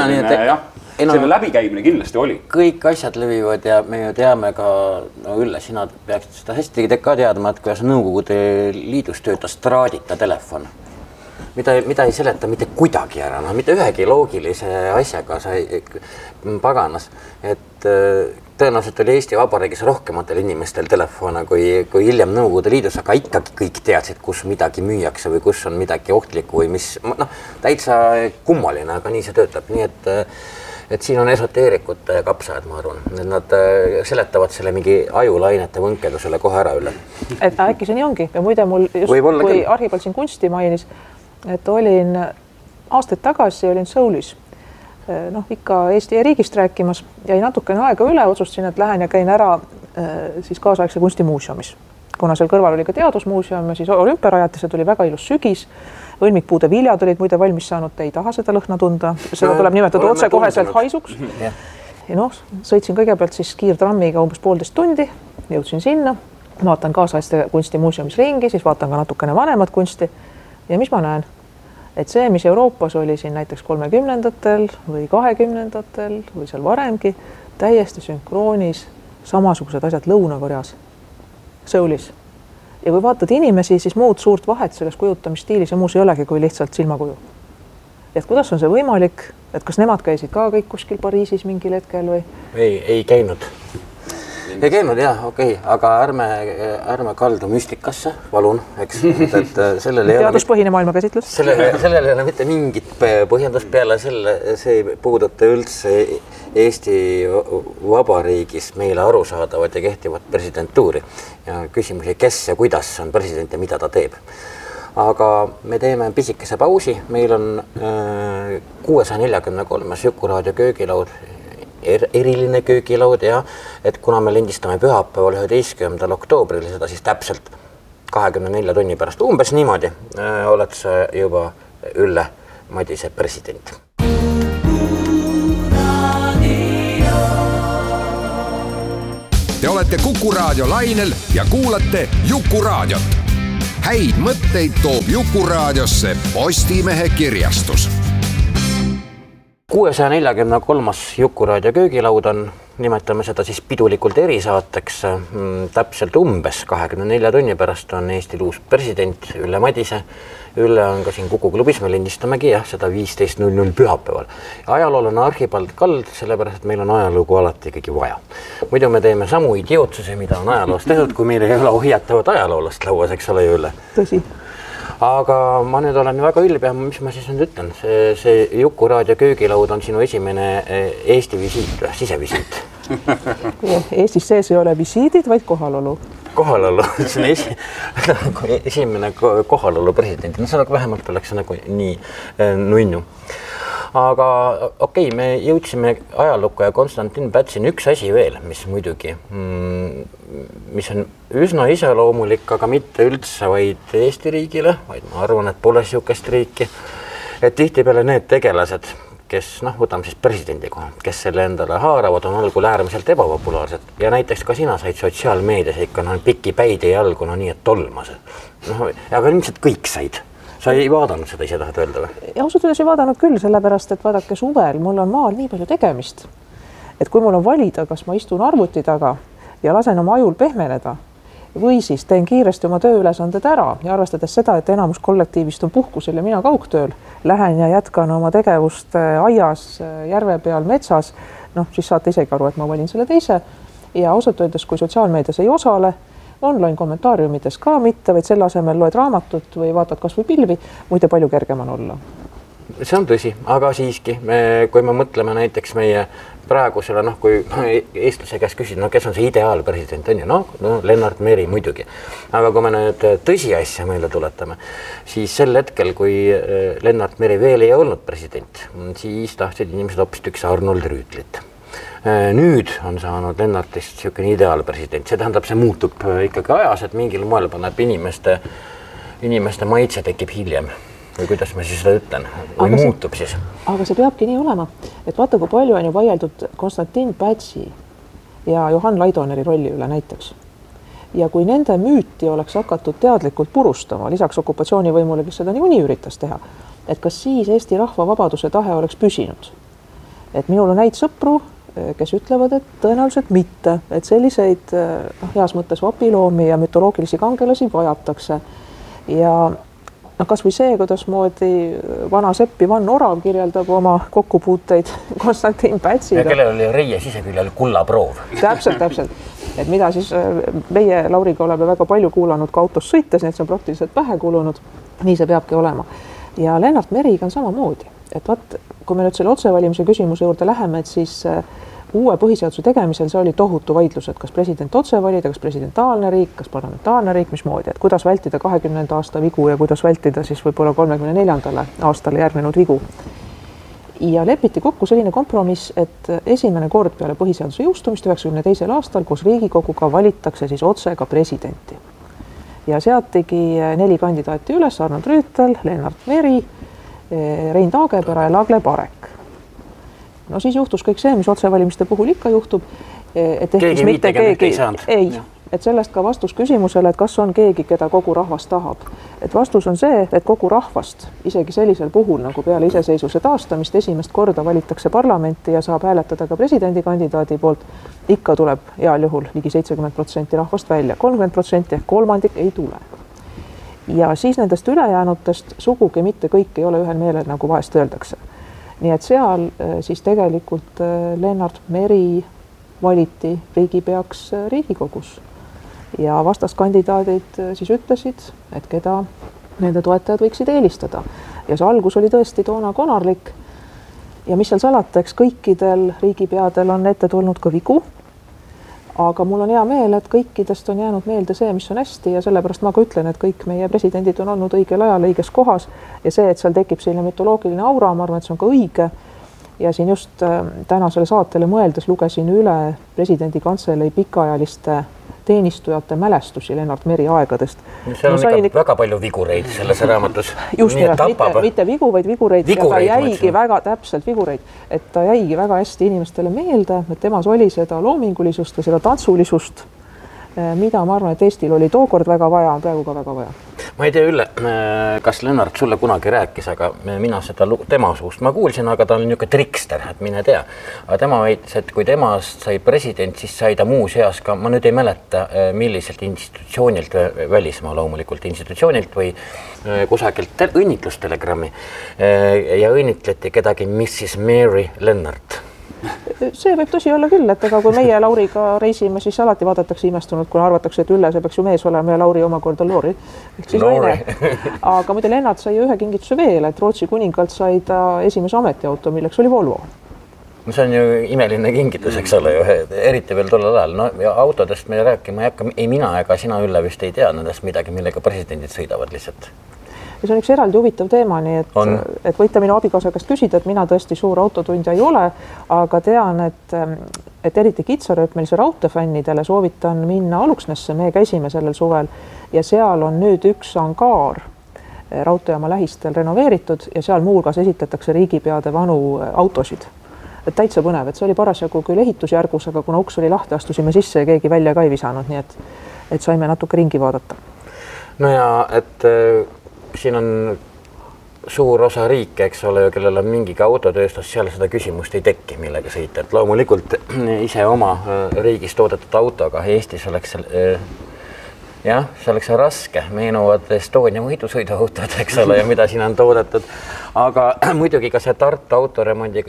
selle läbikäimine kindlasti oli. Kõik asjad levivad ja me ju teame ka, Ülle, sina peaksid seda hästi ka teadma, et kuidas Nõukogude Liidus töötas traadita telefon. Mida ei seleta mitte kuidagi ära, mitte ühegi loogilise asjaga sai paganas, et tõenäoliselt oli Eesti Vabariigis rohkematel inimestel telefone kui hiljem Nõukogude Liidus, aga ikkagi kõik teadsid, kus midagi müüakse või kus on midagi ohtlikku või mis, täitsa kummaline, aga nii see töötab, nii et siin on esoteerikute kapsajad, ma arvan, et nad seletavad selle mingi ajulainete võnkedusele kohe ära üle. Et äkki see nii ongi ja muide mul just Võibolla kui küll. Arhipald siin kunsti mainis, et olin aastaid tagasi olin Soulis, ikka Eesti riigist rääkimas, jäi natukene aega üle, otsustasin, et lähen ja käin ära siis kaasaegse kunstimuuseumis. Kuna seal kõrval oli ka teadusmuuseum ja siis olümpiarajatised oli väga ilus sügis, õlmikpuude viljad olid muide valmis saanud, ei taha seda lõhna tunda, seda tuleb nimetada otse koheselt haisuks. Ja sõitsin kõigepealt siis kiirtrammiga umbes 1,5 tundi, jõudsin sinna, vaatan kaasaegse kunstimuuseumis ringi, siis vaatan ka natukene vanemat kunsti ja mis ma näen? Et see, mis Euroopas oli siin näiteks 30-ndatel või 20-ndatel või seal varemgi, täiesti sünkroonis samasugused asjad Lõuna-Koreas, Soulis. Ja kui vaatad inimesi, siis muud suurt vahet selles kujutamisstiilis ja muus ei olegi kui lihtsalt silmakuju. Et kuidas on see võimalik, et kas nemad käisid ka kõik kuskil Pariisis mingil hetkel või? Ei käinud. Ei käinud jah, okei, aga ärme kaldu müstikasse, palun, eks. Teaduspõhine maailmakäsitlus. Sellel ei ole mitte mingit põhjendust peale selle, see ei puuduta üldse Eesti Vabariigis meile arusaadavat ja kehtivat presidentuuri ja küsimusi, kes ja kuidas on president ja mida ta teeb. Aga me teeme pisikese pausi, meil on 643 Jukuraadio köögilaud, eriline köögilaud ja et kuna me lindistame pühapäeval 11. oktoobril, seda siis täpselt 24 tunni pärast, umbes niimoodi, oled sa juba Ülle Madise president. Te olete Kuku Raadio lainel ja kuulate Jukuraadiot. Häid mõtteid toob Jukuraadiosse Postimehe kirjastus. 643. Jukuraadio köögilaud on, nimetame seda siis pidulikult erisaateks, täpselt umbes 24 tunni pärast on Eestil uus president Ülle Madise. Ülle on ka siin Kuku klubis, me lindistamegi seda 15.00 pühapäeval. Ajaloolane Arhipald Kald, sellepärast, et meil on ajalugu alati ikkagi vaja. Muidu me teeme samu idiootsuse, mida on ajaloos tehtud, kui meil ei ole ohjatavat ajaloolast lauas, eks ole Ülle. Tõsi. Aga ma nüüd olen väga ülbe, mis ma siis nüüd ütlen. See Jukuraadio köögilaud on sinu esimene Eesti visiit, sisevisiit. Eestis sees ei ole visiidid, vaid kohalolu. Kohalolu, see on esimene kohalolu president. No seda vähemalt oleks nagu nii nunnu. Aga okei, me jõudsime ajalukku ja Konstantin Pätsin üks asi veel, mis muidugi, mis on üsna iseloomulik, aga mitte üldse vaid Eesti riigile, vaid ma arvan, et pole siukest riiki, et tihtipeale need tegelased, kes, võtame siis presidendi koha, kes selle endale haaravad, on algul äärmiselt ebapopulaarsed ja näiteks ka sina said sotsiaalmeedias ikka piki päid ja jalgu, nii et tolmas. Aga ilmselt kõik said. Sa ei vaadanud seda, ise tahad öelda või? Ja ausalt öeldes ei vaadanud küll, sellepärast, et vaadake suvel, mul on maal nii palju tegemist, et kui mul on valida, kas ma istun arvuti taga ja lasen oma ajul pehmeneda või siis teen kiiresti oma tööülesanded ära ja arvestades seda, et enamus kollektiivist on puhkusel ja mina kaugtööl, lähen ja jätkan oma tegevust aias, järve peal, metsas, siis saate isegi aru, et ma valin selle teise ja ausalt öeldes, kui sotsiaalmeedias ei osale, online kommentaariumides ka mitte, vaid selle asemel loed raamatut või vaatad kas või pilvi, muide palju kergem on olla. See on tõsi, aga siiski, kui me mõtleme näiteks meie praegusele, kui eestlase käest küsida, kes on see ideaalpresident, on ju, Lennart Meri muidugi. Aga kui me nüüd tõsiasja meile tuletame, siis sel hetkel, kui Lennart Meri veel ei olnud president, siis tahtsid inimesed hoopistüks Arnold Rüütlit. Nüüd on saanud Lennartist selline ideaalpresident, see tähendab, see muutub ikkagi ajas, et mingil moel paneb inimeste maitse tekib hiljem. Või kuidas ma siis seda ütlen? Või muutub siis? Aga see peabki nii olema, et vaata, kui palju on ju vaieldud Konstantin Pätsi ja Johan Laidoneri rolli üle näiteks. Ja kui nende müüti oleks hakatud teadlikult purustama, lisaks okupatsioonivõimule, kes seda niikuinii üritas teha, et kas siis Eesti rahva vabaduse tahe oleks püsinud? Et minul on häid sõpru, kes ütlevad, et tõenäoliselt mitte, et selliseid heas mõttes vapiloomi ja mütoloogilisi kangelasi vajatakse. Ja kas või see, kuidas moodi vana sepp Ivan Orav kirjeldab oma kokkupuuteid Konstantin Pätsiga. Ja kellel oli reie siseküljel kullaproov. Täpselt. Et mida siis meie Lauriga oleme väga palju kuulanud ka autos sõites, nii et see on praktiliselt pähe kulunud. Nii see peabki olema. Ja Lennart Meriga on samamoodi. et vaat, kui me nüüd selle otsevalimise küsimuse juurde läheme, et siis uue põhiseaduse tegemisel see oli tohutu vaidlus, et kas president otse valida, kas presidentaalne riik, kas parlamentaarne riik, mismoodi, et kuidas vältida 20. aasta vigu ja kuidas vältida siis võib-olla 34. aastale järgnenud vigu. Ja lepiti kokku selline kompromiss, et esimene kord peale põhiseaduse jõustumist 92. aastal koos Riigikoguga valitakse siis otse ka presidenti. Ja seatigi 4 kandidaati üles, Arnold Rüütel, Lennart Meri, Rein Taagepera ja Lagle Parek. No siis juhtus kõik see, mis otsevalimiste puhul ikka juhtub. Et keegi mitte ei saanud. Ei, et sellest ka vastus küsimusele, et kas on keegi, keda kogu rahvas tahab. Et vastus on see, et kogu rahvast, isegi sellisel puhul, nagu peale iseseisvuse taastamist esimest korda valitakse parlamenti ja saab hääletada ka presidendikandidaadi poolt, ikka tuleb heal juhul ligi 70% rahvast välja. 30% ehk kolmandik ei tule. Ja siis nendest ülejäänutest sugugi mitte kõik ei ole ühel meelel, nagu vahest öeldakse. Nii et seal siis tegelikult Lennart Meri valiti riigipeaks Riigikogus. Ja vastaskandidaadid siis ütlesid, et keda nende toetajad võiksid eelistada. Ja see algus oli tõesti toona konarlik. Ja mis seal salata, eks kõikidel riigipeadel on ette tulnud ka vigu. Aga mul on hea meel, et kõikidest on jäänud meelde see, mis on hästi ja sellepärast ma ka ütlen, et kõik meie presidendid on olnud õigel ajal õiges kohas ja see, et seal tekib selline mütoloogiline aura, ma arvan, et see on ka õige. Ja siin just tänasele saatele mõeldes lugesin üle presidendi kantselei pikaajaliste teenistujate mälestusi Lennart Meri aegadest. Seal on ikka väga palju vigureid selles raamatus. Just mitte vigu, vaid vigureid. Ta jäigi väga täpselt vigureid, et ta jäigi väga hästi inimestele meelde, et temas oli seda loomingulisust ja seda tantsulisust, mida ma arvan, et Eestil oli tookord väga vaja, praegu ka väga vaja. Ma ei tea, Ülle, kas Lennart sulle kunagi rääkis, aga mina seda tema suust ma kuulsin, aga ta on niisugune trikster, et mine tea. Aga tema väitis, et kui temast sai president, siis sai ta muu seas ka, ma nüüd ei mäleta, milliselt institutsioonilt, välismaa loomulikult institutsioonilt või kusagilt õnnitlustelegrammi ja õnnitleti kedagi Mrs. Mary Lennart. See võib tõsi olla küll, et ega kui meie Lauriga reisime, siis alati vaadatakse imestunud, kuna arvatakse, et Ülle, see peaks ju mees olema ja Lauri omakorda Loori. Aga muide Lennart sai ühe kingituse veel, et Rootsi kuningalt sai ta esimese ametiauto, milleks oli Volvo. See on ju imeline kingitus, eks ole, eriti veel tollel ajal. No, ja autodest me rääkima ei hakka, ei mina ega sina, Ülle, vist ei tea nendest midagi, millega presidendid sõidavad lihtsalt. Ja see on üks eraldi huvitav teema, nii et võite minu abikaasa käest küsida, et mina tõesti suur autotundja ei ole, aga tean, et eriti kitsarööpmelise raudteefännidele soovitan minna Aluksnesse, me käisime sellel suvel ja seal on nüüd üks angaar raudteejaama lähistel renoveeritud ja seal muuhulgas esitletakse riigipeade vanu autosid. Et täitsa põnev, et see oli parasjagu küll ehitusjärgus, aga kuna uks oli lahti, astusime sisse ja keegi välja ka ei visanud, nii et saime natuke ringi vaadata. No ja, et siin on suur osa riike, eks ole, kellel on mingiga autotööstus, seal seda küsimust ei tekki, millega sõita. Et loomulikult ise oma riigis toodetud autoga Eestis oleks jah, see oleks raske. Meenuvad Estonia võidusõiduautod, eks ole, ja mida siin on toodetud. Aga muidugi ka see Tartu autoremondi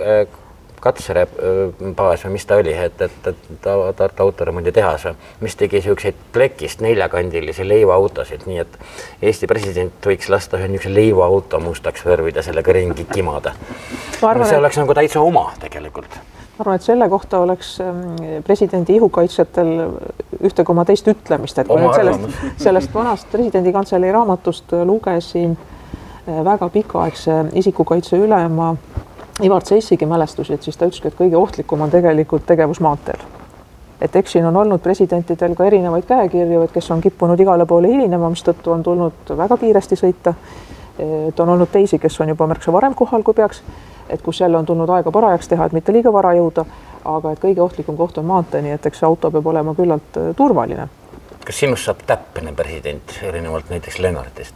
katserebaas või mis ta oli, et Tartu autoremondi tehas, mis tegi selliseid plekist 4-kandilisi leivaautosid, nii et Eesti president võiks lasta ühe niisuguse leivaauto mustaks värvida sellega ringi kimada. See oleks nagu täitsa oma tegelikult. Ma arvan, et selle kohta oleks presidendi ihukaitsjatel ühte koma teist ütlemist, et kui nüüd sellest vanast presidendi kantselei raamatust lugesin väga pikaaegse isikukaitse ülema Ivar Zeissigi mälestusi, et siis ta ütleski, et kõige ohtlikum on tegelikult tegevus maanteel. Et eks siin on olnud presidentidel ka erinevaid käekirju, et kes on kippunud igale poole hilinema, mis tõttu on tulnud väga kiiresti sõita. Et on olnud teisi, kes on juba märksa varem kohal, kui peaks, et kus jälle on tulnud aega parajaks teha, et mitte liiga vara jõuda, aga et kõige ohtlikum koht on maantee, nii et eks auto peab olema küllalt turvaline. Kas sinust saab täppne president erinevalt näiteks Lennartist?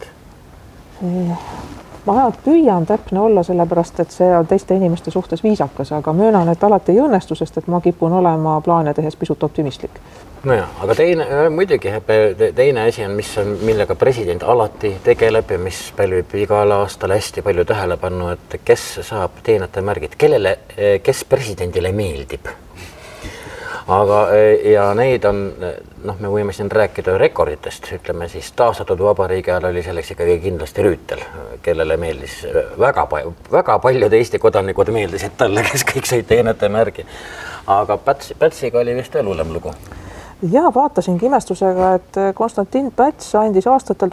Ma püüan täpne olla sellepärast, et see on teiste inimeste suhtes viisakas, aga möönan, et alati ei õnnestu, sest et ma kipun olema plaane tehes pisut optimistlik. Nojah, aga muidugi teine asi on, millega president alati tegeleb ja mis pälvib igal aastal hästi palju tähelepanu, et kes saab teenata märgid, kes presidendile meeldib. aga ja neid on, me võime siin rääkida rekorditest, ütleme siis taastatud vabariigi ajal oli selleks ikkagi kindlasti Rüütel, kellele meeldis väga paljud Eesti kodanikud meeldisid talle, kes kõik sõid teenetemärgi. Aga Pätsiga oli vist veel hullem lugu. Ja vaatasingi imestusega, et Konstantin Päts andis aastatel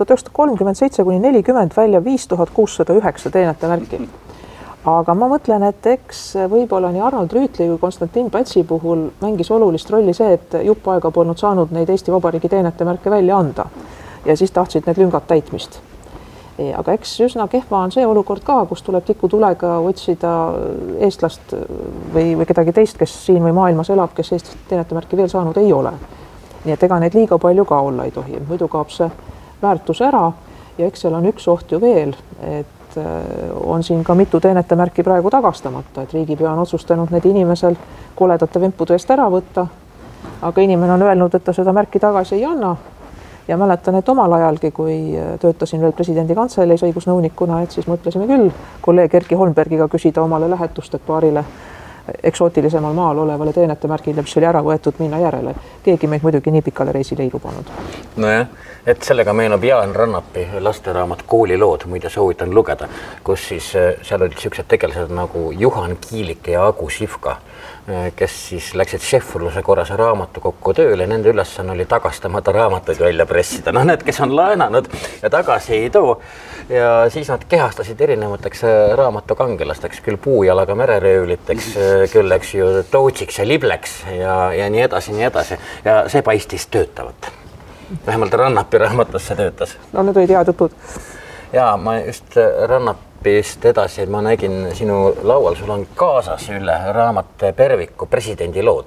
1937–40 välja 5609 teenetemärki. Aga ma mõtlen, et eks võib-olla nii Arnold Rüütli kui Konstantin Pätsi puhul mängis olulist rolli see, et jupp aega polnud saanud neid Eesti Vabariigi teenetemärke välja anda ja siis tahtsid need lüngad täitmist. Aga eks üsna kehva on see olukord ka, kus tuleb tikutulega otsida eestlast või kedagi teist, kes siin või maailmas elab, kes Eestist teenetemärki veel saanud ei ole. Nii et ega neid liiga palju ka olla ei tohi, muidu kaob see väärtus ära ja eks seal on üks oht ju veel, et on siin ka mitu teenetemärki praegu tagastamata, et riigipea on otsustanud need inimesel koledate vempude eest ära võtta, aga inimene on öelnud, et ta seda märki tagasi ei anna. Ja mäletan, et omal ajalgi, kui töötasin veel presidendi kantseleis õigusnõunikuna, et siis mõtlesime küll kolleeg Erki Holmbergiga küsida omale lähetust, et paarile eksootilisemal maal olevale teenetemärgile, mis oli ära võetud, minna järele. Keegi meid muidugi nii pikale reisile ei lubanud. Nojah, et sellega meenub Jaan Rannapi lasteraamat Koolilood, muide soovitan lugeda, kus siis seal olid sellised tegelased nagu Juhan Kiilik ja Agu Sivka, kes siis läksid šefurluse korras raamatukokku tööle, nende ülesanne oli tagastamata raamatuid välja pressida. Need, kes on laenanud ja tagasi ei too. Ja siis nad kehastasid erinevateks raamatukangelasteks, küll puujalaga mereröövliteks, küll eks ju Tootsiks ja Libleks ja nii edasi, nii edasi. Ja see paistis töötavat. Vähemalt Rannapi raamatus see töötas. No need olid head jutud. Ja ma just Rannapist edasi, et ma nägin sinu laual, sul on kaasas üle raamat Perviku presidendi lood.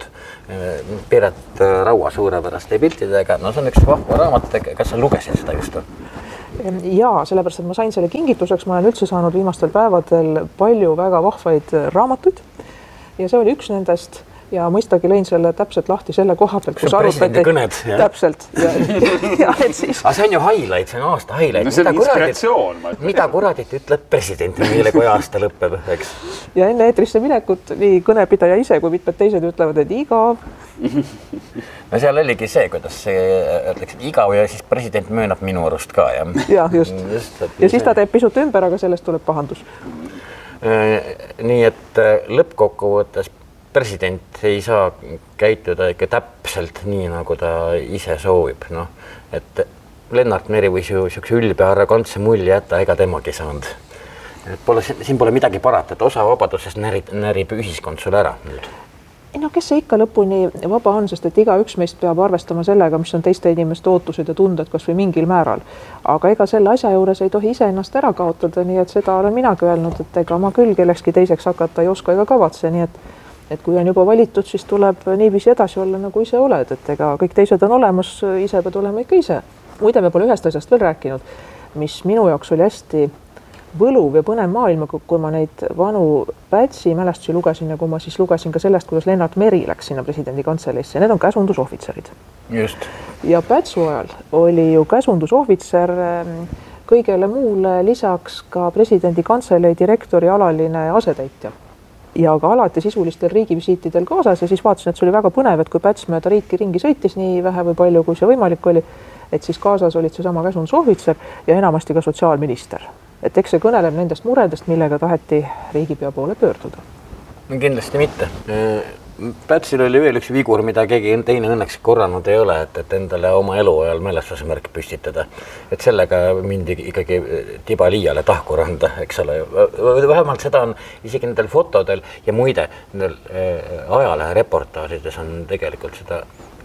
Piret Raua suurepäraste piltidega. No see on üks vahva raamat, kas sa lugesid seda just? Jaa, sellepärast, et ma sain selle kingituseks, ma olen üldse saanud viimastel päevadel palju väga vahvaid raamatuid ja see oli üks nendest ja mõistagi lõin selle täpselt lahti selle koha pealt, kus arutati kõned, täpselt ja et siis aga see on ju highlight, see on aasta highlight. No see on inspiratsioon. Mida kuradit ütleb president meile, kui aasta lõpeb, eks? Ja enne eetrisse minekut nii kõnepidaja ise kui mitmed teised ütlevad, et igav. No seal oligi see, kuidas see ütleks, igav ja siis president möönab minu arust ka. Ja just. Ja siis ta teeb pisut ümber, aga sellest tuleb pahandus. Nii et lõppkokkuvõttes president ei saa käituda ikka täpselt nii, nagu ta ise soovib. Et Lennart Meri võis ju ülbe arrogantse mulje jätta, ega temagi saanud. Siin pole midagi parata, et osa vabadusest närib ühiskond sul ära nüüd. No kes see ikka lõpuni vaba on, sest et igaüks meist peab arvestama sellega, mis on teiste inimeste ootused ja tunded kas või mingil määral. Aga ega selle asja juures ei tohi ise ennast ära kaotada, nii et seda olen minagi öelnud, et ega ma küll kellekski teiseks hakata ei oska ega kavatse, nii et kui on juba valitud, siis tuleb niiviisi edasi olla, nagu ise oled, et ega kõik teised on olemas, ise pead olema ikka ise. Muide, me pole ühest asjast veel rääkinud, mis minu jaoks oli hästi võluv ja põnev maailma, kui ma neid vanu Pätsi mälestusi lugesin ja kui ma siis lugesin ka sellest, kuidas Lennart Meri läks sinna presidendi kantseleisse. Need on käsundusohvitserid. Just. Ja Pätsu ajal oli ju käsundusohvitser kõigele muule lisaks ka presidendi kantseleei direktori alaline asetäitja. Ja ka alati sisulistel riigivisiitidel kaasas ja siis vaatasin, et see oli väga põnev, et kui Päts mööda riiki ringi sõitis nii vähe või palju, kui see võimalik oli, et siis kaasas olid seesama käsundusohvitser ja enamasti ka sotsiaalminister. Et eks see kõneleb nendest muredest, millega taheti riigipea poole pöörduda. No kindlasti mitte. Pätsil oli veel üks vigur, mida keegi teine õnneks korranud ei ole, et endale oma elu ajal mälestusmärk püstitada. Et sellega mindi ikkagi tiba liiale tahku randa, eks ole. Vähemalt seda on isegi nendel fotodel ja muide, ajalehe reportaažides on tegelikult seda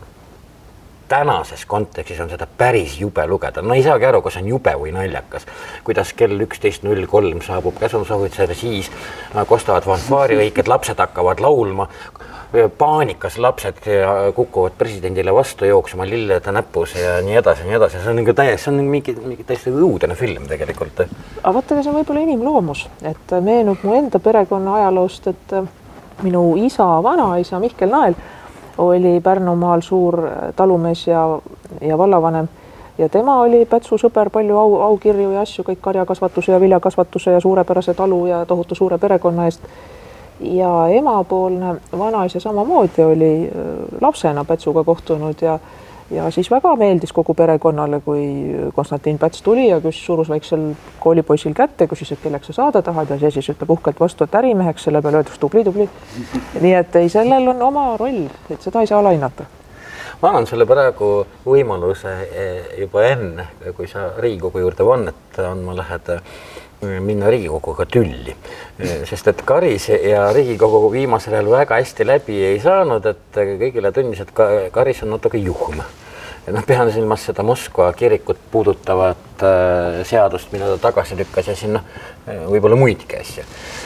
tänases kontekstis on seda päris jube lugeda. No ei saagi aru, kas on jube või naljakas. Kuidas kell 11.03 saabub käsundusohvitser, siis kostavad fanfaariõiked, lapsed hakkavad laulma, paanikas lapsed kukuvad presidendile vastu jooksma lillede näpus ja nii edasi, nii edasi. See on mingi täiesti õudene film tegelikult. Aga vaata, see on võib-olla inimloomus, et meenub mu enda perekonna ajaloost, et minu isa, vanaisa Mihkel Nael oli Pärnumaal suur talumees ja vallavanem ja tema oli Pätsu sõber, palju aukirju ja asju, kõik karjakasvatuse ja viljakasvatuse ja suurepärase talu ja tohutu suure perekonna eest. ja emapoolne vanaisa samamoodi oli lapsena Pätsuga kohtunud ja siis väga meeldis kogu perekonnale, kui Konstantin Päts tuli ja surus väiksel koolipoisil kätte, küsis, et kelleks sa saada tahad ja see siis ütleb uhkelt vastu, et ärimeheks, selle peale öeldakse tubli. Nii et ei, sellel on oma roll, et seda ei saa alahinnata. Ma annan sulle praegu võimaluse juba enne, kui sa Riigikogu juurde vannet andma lähed, minna Riigikoguga tülli, sest et Karis ja Riigikogu viimasel ajal väga hästi läbi ei saanud, et kõigile tundis, et Karis on natuke juhm. Pean silmas seda Moskva kirikut puudutavat seadust, mida ta tagasi lükkas ja sinna võib-olla muidki asja.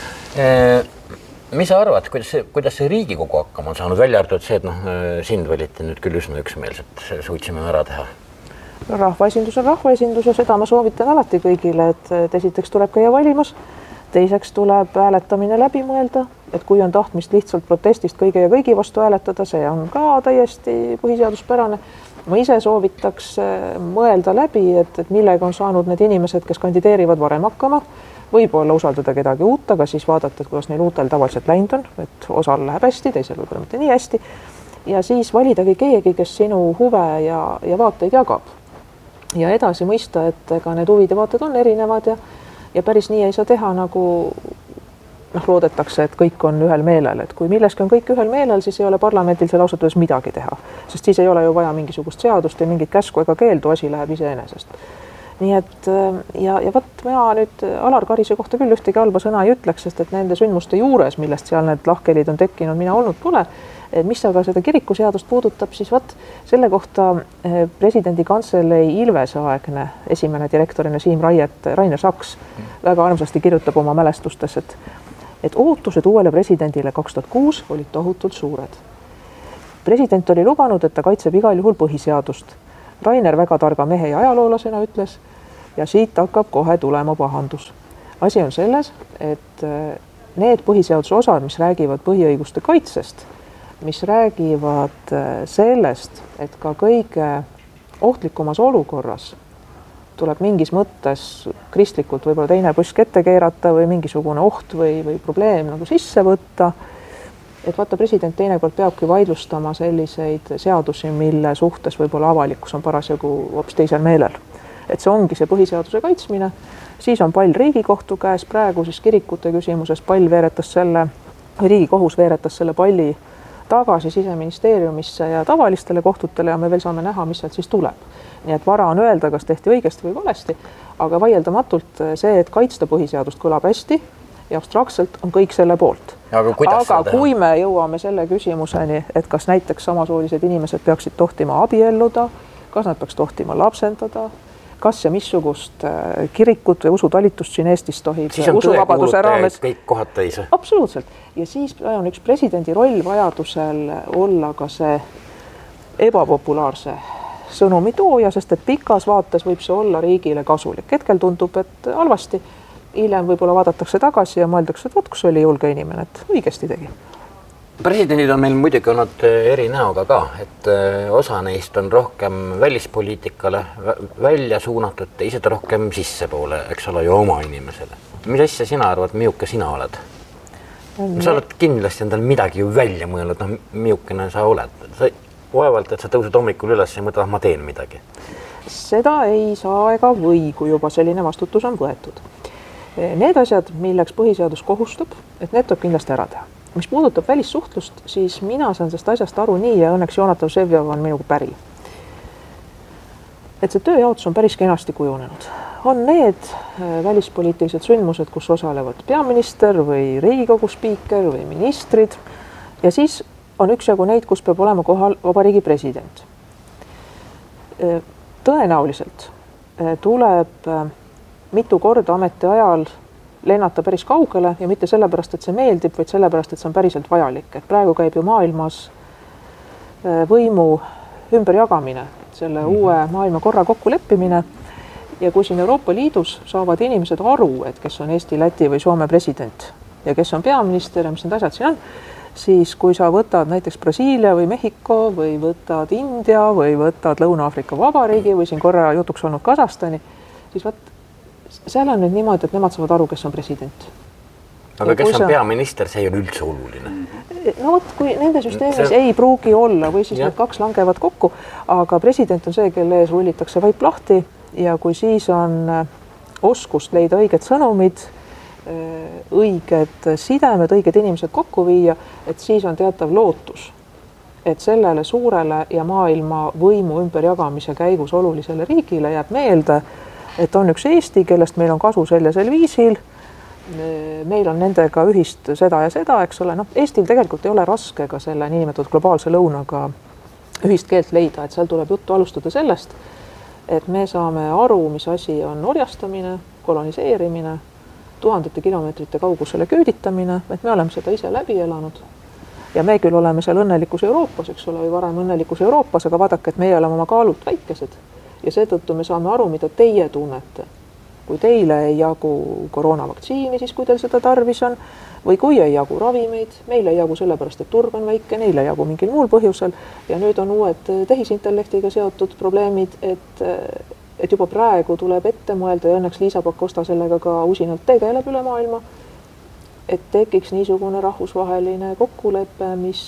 Mis sa arvad, kuidas see Riigikogu hakkama on saanud, välja arvatud see, et sind valiti nüüd küll üsna üksmeelselt, suutsime ära teha? Rahvaesindus on rahvaesindus ja seda ma soovitan alati kõigile, et esiteks tuleb käia valimas, teiseks tuleb hääletamine läbi mõelda, et kui on tahtmist lihtsalt protestist kõige ja kõigi vastu hääletada, see on ka täiesti põhiseaduspärane. Ma ise soovitaks mõelda läbi, et millega on saanud need inimesed, kes kandideerivad varem hakkama, võib-olla usaldada kedagi uut, aga siis vaadata, et kuidas neil uutel tavaliselt läinud on, et osal läheb hästi, teisel võib-olla mitte nii hästi. Ja siis validagi keegi, kes sinu huve ja vaateid jagab. Ja edasi mõista, et ka need huvid ja vaated on erinevad ja päris nii ei saa teha, nagu loodetakse, et kõik on ühel meelel. Et kui milleski on kõik ühel meelel, siis ei ole parlamendil seal ausalt öeldes midagi teha. Sest siis ei ole ju vaja mingisugust seadust ja mingit käsku ega keeldu, asi läheb iseenesest. Nii et ja võt, mina nüüd Alar Karise kohta küll ühtegi halba sõna ei ütleks, sest et nende sündmuste juures, millest seal need lahkelid on tekkinud, mina olnud pole. Mis aga seda kirikuseadust puudutab, siis selle kohta presidendi kantselei Ilvese-aegne esimene direktorina Siim Rainer Saks väga armsasti kirjutab oma mälestustes, et ootused uuele presidendile 2006 olid tohutult suured. President oli lubanud, et ta kaitseb igal juhul põhiseadust. Rainer väga targa mehe ja ajaloolasena ütles ja siit hakkab kohe tulema pahandus. Asi on selles, et need põhiseaduse osad, mis räägivad põhiõiguste kaitsest, mis räägivad sellest, et ka kõige ohtlikumas olukorras tuleb mingis mõttes kristlikult võib-olla teine püsk ette keerata või mingisugune oht või probleem nagu sisse võtta. Et vaata, president teinekord peabki vaidlustama selliseid seadusi, mille suhtes võib-olla avalikkus on parasjagu hoopis teisel meelel. Et see ongi see põhiseaduse kaitsmine, siis on pall Riigikohtu käes, praegu siis kirikute küsimuses pall veeretas Riigikohus veeretas selle palli tagasi Siseministeeriumisse ja tavalistele kohtutele ja me veel saame näha, mis sealt siis tuleb. Nii et vara on öelda, kas tehti õigesti või valesti, aga vaieldamatult see, et kaitsta põhiseadust kõlab hästi ja abstraktselt on kõik selle poolt. Aga kui me jõuame selle küsimuseni, et kas näiteks samasoolised inimesed peaksid tohtima abielluda, kas nad peaks tohtima lapsendada, kas ja missugust kirikut või usutalitust siin Eestis tohib usuvabaduse raames. Kõik kohad täis. Absoluutselt. Ja siis on üks presidendi roll vajadusel olla ka see ebapopulaarse sõnumi tooja, sest et pikas vaates võib see olla riigile kasulik. Hetkel tundub, et halvasti. Hiljem võib-olla vaadatakse tagasi ja mõeldakse, et võt, kus oli julge inimene, et õigesti tegi. Presidendid on meil muidugi olnud eri näoga ka, et osa neist on rohkem välispoliitikale välja suunatud, teised rohkem sissepoole, eks ole, ju oma inimesele. Mis asja sina arvad, miuke sina oled? Sa oled kindlasti endal midagi ju välja mõelnud, miukene sa oled. Sa vaevalt, et sa tõused hommikul üles ja mõtled, ma teen midagi. Seda ei saa ega või, kui juba selline vastutus on võetud. Need asjad, milleks põhiseadus kohustab, et need tuleb kindlasti ära teha. Mis puudutab välissuhtlust, siis mina saan sellest asjast aru nii ja õnneks Jonatan Vsevjov on minuga päri. Et see tööjaotus on päris kenasti kujunenud. On need välispoliitilised sündmused, kus osalevad peaminister või Riigikogu spiiker või ministrid ja siis on üksjagu neid, kus peab olema kohal vabariigi president. Tõenäoliselt tuleb mitu korda ameti ajal lennata päris kaugele ja mitte sellepärast, et see meeldib, vaid sellepärast, et see on päriselt vajalik. Et praegu käib ju maailmas võimu ümberjagamine, selle uue maailma korra kokkuleppimine ja kui siin Euroopa Liidus saavad inimesed aru, et kes on Eesti, Läti või Soome president ja kes on peaminister ja mis need asjad siin on, siis kui sa võtad näiteks Brasiilia või Mehhiko või võtad India või võtad Lõuna-Aafrika Vabariigi või siin korra jutuks olnud Kasahstani, siis seal on nüüd niimoodi, et nemad saavad aru, kes on president. aga kes on peaminister, see ei ole üldse oluline. No vot, kui nende süsteemis ei pruugi olla või siis need kaks langevad kokku, aga president on see, kelle ees rullitakse vaip lahti ja kui siis on oskust leida õiged sõnumid, õiged sidemed, õiged inimesed kokku viia, et siis on teatav lootus, et sellele suurele ja maailma võimu ümberjagamise käigus olulisele riigile jääb meelde, et on üks Eesti, kellest meil on kasu sel ja sel viisil, meil on nendega ühist seda ja seda, eks ole, noh, Eestil tegelikult ei ole raske ka selle niinimetatud globaalse lõunaga ühist keelt leida, et seal tuleb juttu alustada sellest, et me saame aru, mis asi on orjastamine, koloniseerimine, tuhandete kilomeetrite kaugusele küüditamine, et me oleme seda ise läbi elanud. Ja me küll oleme seal õnnelikus Euroopas, eks ole, või varem õnnelikus Euroopas, aga vaadake, et meie oleme oma kaalult väikesed ja seetõttu me saame aru, mida teie tunnete. Kui teile ei jagu koroonavaktsiini, siis kui teil seda tarvis on, või kui ei jagu ravimeid, meile ei jagu sellepärast, et turg on väike, neile ei jagu mingil muul põhjusel ja nüüd on uued tehisintellektiga seotud probleemid, et juba praegu tuleb ette mõelda ja õnneks Liisa Pakosta sellega ka usinalt tegeleb üle maailma, et tekiks niisugune rahvusvaheline kokkulepe, mis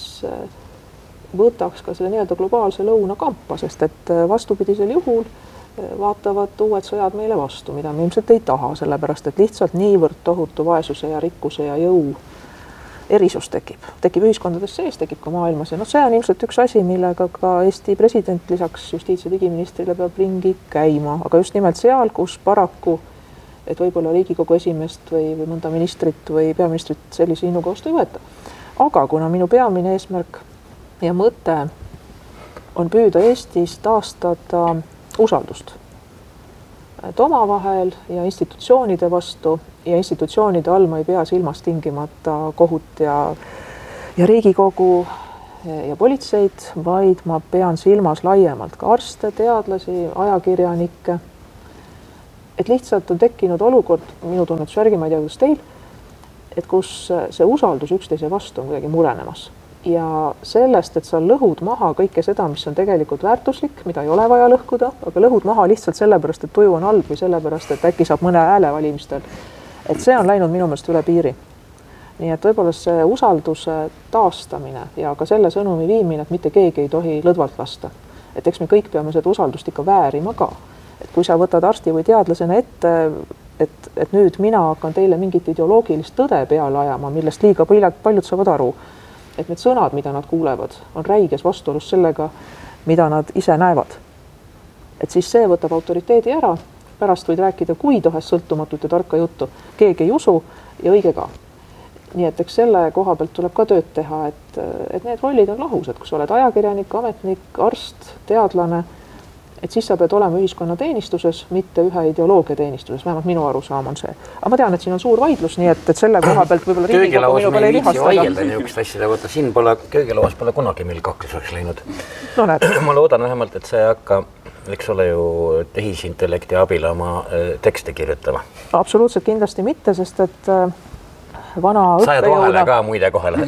võtaks ka selle nii-öelda globaalse lõuna kampa, sest et vastupidisel juhul vaatavad uued sõjad meile vastu, mida me ilmselt ei taha, sellepärast et lihtsalt niivõrd tohutu vaesuse ja rikkuse ja jõu erisus tekib ühiskondades sees, tekib ka maailmas ja see on ilmselt üks asi, millega ka Eesti president lisaks justiits- ja digiministrile peab ringi käima, aga just nimelt seal, kus paraku et võib-olla Riigikogu esimeest või mõnda ministrit või peaministrit sellise innuga vastu ei võeta. Aga kuna minu peamine eesmärk ja mõte on püüda Eestis taastada usaldust, et omavahel ja institutsioonide vastu ja institutsioonide all ma ei pea silmas tingimata kohut ja Riigikogu ja politseid, vaid ma pean silmas laiemalt ka arste, teadlasi, ajakirjanikke, et lihtsalt on tekkinud olukord, minu tunnetuse järgi, ma ei tea, kuidas teil, et kus see usaldus üksteise vastu on kuidagi murenemas. Ja sellest, et sa lõhud maha kõike seda, mis on tegelikult väärtuslik, mida ei ole vaja lõhkuda, aga lõhud maha lihtsalt sellepärast, et tuju on halb või sellepärast, et äkki saab mõne hääle valimistel. Et see on läinud minu meelest üle piiri. Nii et võib-olla see usalduse taastamine ja ka selle sõnumi viimine, et mitte keegi ei tohi lõdvalt lasta. Et eks me kõik peame seda usaldust ikka väärima ka. Et kui sa võtad arsti või teadlasena ette, et nüüd mina hakkan teile mingit ideoloogilist tõde peale ajama, millest liiga paljud saavad aru, et need sõnad, mida nad kuulevad, on räiges vastuolus sellega, mida nad ise näevad. Et siis see võtab autoriteedi ära, pärast võid rääkida kui tahes sõltumatut ja tarka juttu, keegi ei usu ja õige ka. Nii et eks selle koha pealt tuleb ka tööd teha, et need rollid on lahus, et kui sa oled ajakirjanik, ametnik, arst, teadlane, et siis sa pead olema ühiskonna teenistuses, mitte ühe ideoloogia teenistuses, vähemalt minu arusaam on see. Aga ma tean, et siin on suur vaidlus, nii et selle koha pealt võib-olla Riigikogu minu peale ei lihastada. Vaielda niisugust asjada, võtta siin köögilauas pole kunagi meil kakluseks läinud. No näed. Ma loodan vähemalt, et see hakka, eks ole ju, tehisintellekti abil oma tekste kirjutama. Absoluutselt kindlasti mitte, sest et vana Sajad õppejõuna... vahele ka muide kohale.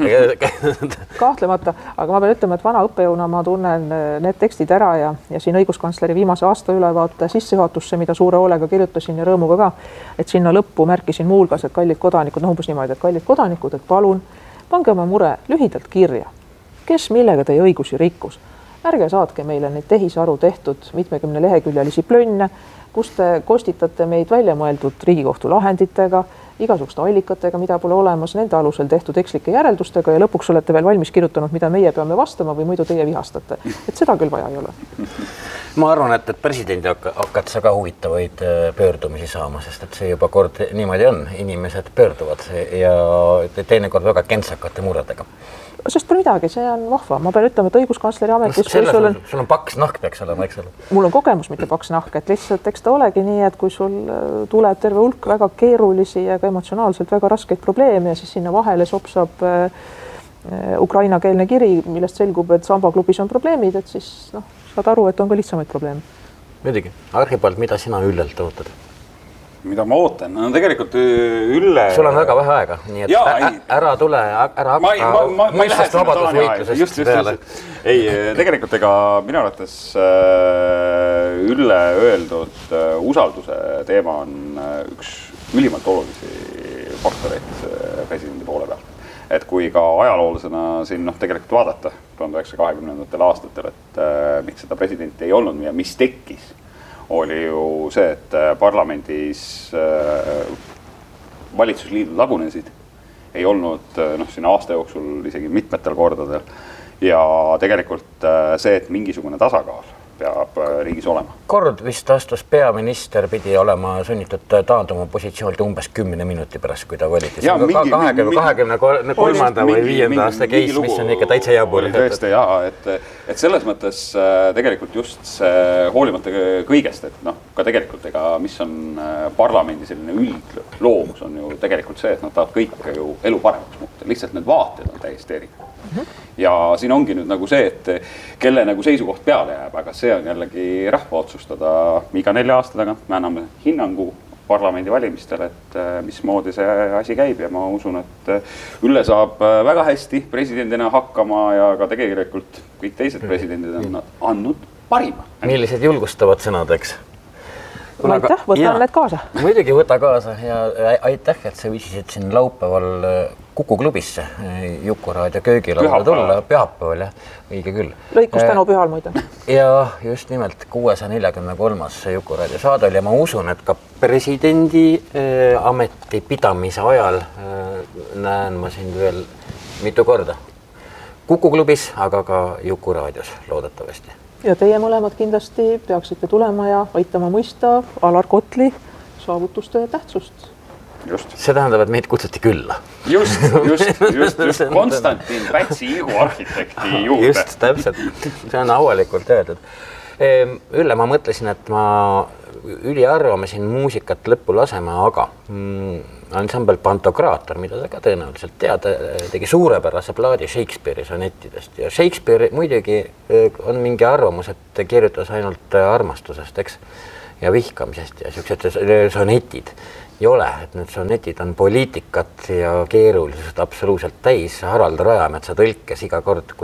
Kahtlemata, aga ma pean ütlema, et vana õppejõuna ma tunnen need tekstid ära ja siin õiguskantsleri viimase aasta ülevaate sissejuhatusse, mida suure hoolega kirjutasin ja rõõmuga ka, et sinna lõppu märkisin muulgas, et kallid kodanikud, umbes niimoodi, et kallid kodanikud, et palun, pange oma mure lühidalt kirja. Kes millega teie õigusi rikkus? Ärge saatke meile neid tehisaru tehtud 70 leheküljelisi plönne, kus te kostitate meid välja mõeldud Riigikohtu lahenditega, igasuguste allikatega, mida pole olemas, nende alusel tehtud ekslike järeldustega ja lõpuks olete veel valmis kirjutanud, mida meie peame vastama või muidu teie vihastate. Et seda küll vaja ei ole. Ma arvan, et presidendi hakkad sa ka huvitavaid pöördumisi saama, sest et see juba kord niimoodi on. Inimesed pöörduvad ja teinekord väga kentsakate muredega. Sest pole midagi, see on vahva. Ma pean ütlema, et õiguskantsleri ametis... Sul on paks nahk peaks olema, eks ole? Mul on kogemus, mitte paks nahk, et lihtsalt eks ta olegi nii, et kui sul tuleb terve hulk väga keerulisi ja ka emotsionaalselt väga raskeid probleeme ja siis sinna vahele sopsab ukrainakeelne kiri, millest selgub, et sambaklubis on probleemid, et siis saad aru, et on ka lihtsamaid probleeme. Muidugi. Arhipald, mida sina Üllelt ootad? Mida ma ootan? No tegelikult Ülle... Sul on väga vähe aega, nii et ära tule, ära hakka mõistast vabadusvõitlusest peale. Ei, tegelikult ega minu arvates Ülle öeldud usalduse teema on üks ülimalt olulisi faktoreid presidendi poole pealt. Et kui ka ajaloolasena siin tegelikult vaadata 1920. aastatel, et miks seda presidenti ei olnud ja mis tekkis, oli ju see, et parlamendis valitsusliidud lagunesid, ei olnud siin aasta jooksul isegi mitmetel kordadel ja tegelikult see, et mingisugune tasakaal peab riigis olema. Kord vist astus peaminister pidi olema sunnitud taanduma positsioonilt umbes 10 minuti pärast, kui ta voliti. 23. või 5. aasta keis, mis on ikka täitsa jabur. Tõesti, et selles mõttes tegelikult just see hoolimata kõigest, et ka tegelikult mis on parlamendi selline üldloomus on ju tegelikult see, et nad tahavad kõik ju elu paremaks muuta. Lihtsalt need vaated on täiesti erinevad. Ja siin ongi nüüd see, et kelle seisukoht peale jääb, aga see on jällegi rahva otsustada. Iga 4 aasta tagant me anname hinnangu parlamendi valimistele, et mismoodi see asi käib ja ma usun, et Ülle saab väga hästi presidendina hakkama ja ka tegelikult kõik teised presidendid on andnud parima. Millised julgustavad sõnad, eks? Aitäh, võtan need kaasa. Muidugi võta kaasa ja aitäh, et sa viisisid siin laupäeval Kuku klubisse Jukuraadio köögilaudale tulla. Pühapäeval, jah, õige küll. Lõikus tänu pühal muide. Ja just nimelt 643. Jukuraadio saade oli ja ma usun, et ka presidendi ameti pidamise ajal näen ma sind veel mitu korda. Kuku klubis, aga ka Jukuraadios loodetavasti. Ja teie mõlemad kindlasti peaksite tulema ja aitama mõista Alar Kotli saavutuste tähtsust. Just. See tähendab, et meid kutsuti külla. Just. Konstantin Pätsi ihuarhitekti juurde. Just, täpselt. See on avalikult öeldud. Ülle, ma mõtlesin, et ma üliarvame siin muusikat lõppu lasema, aga ansambel Pantokraator, mida sa ka tõenäoliselt tead, tegi suurepärase plaadi Shakespeare'i sonettidest ja Shakespeare muidugi on mingi arvamus, et kirjutas ainult armastusest, eks, ja vihkamisest ja sellised sonetid ei ole, et need sonetid on poliitikat ja keerulisust absoluutselt täis. Harald Rajametsa tõlkes iga kord,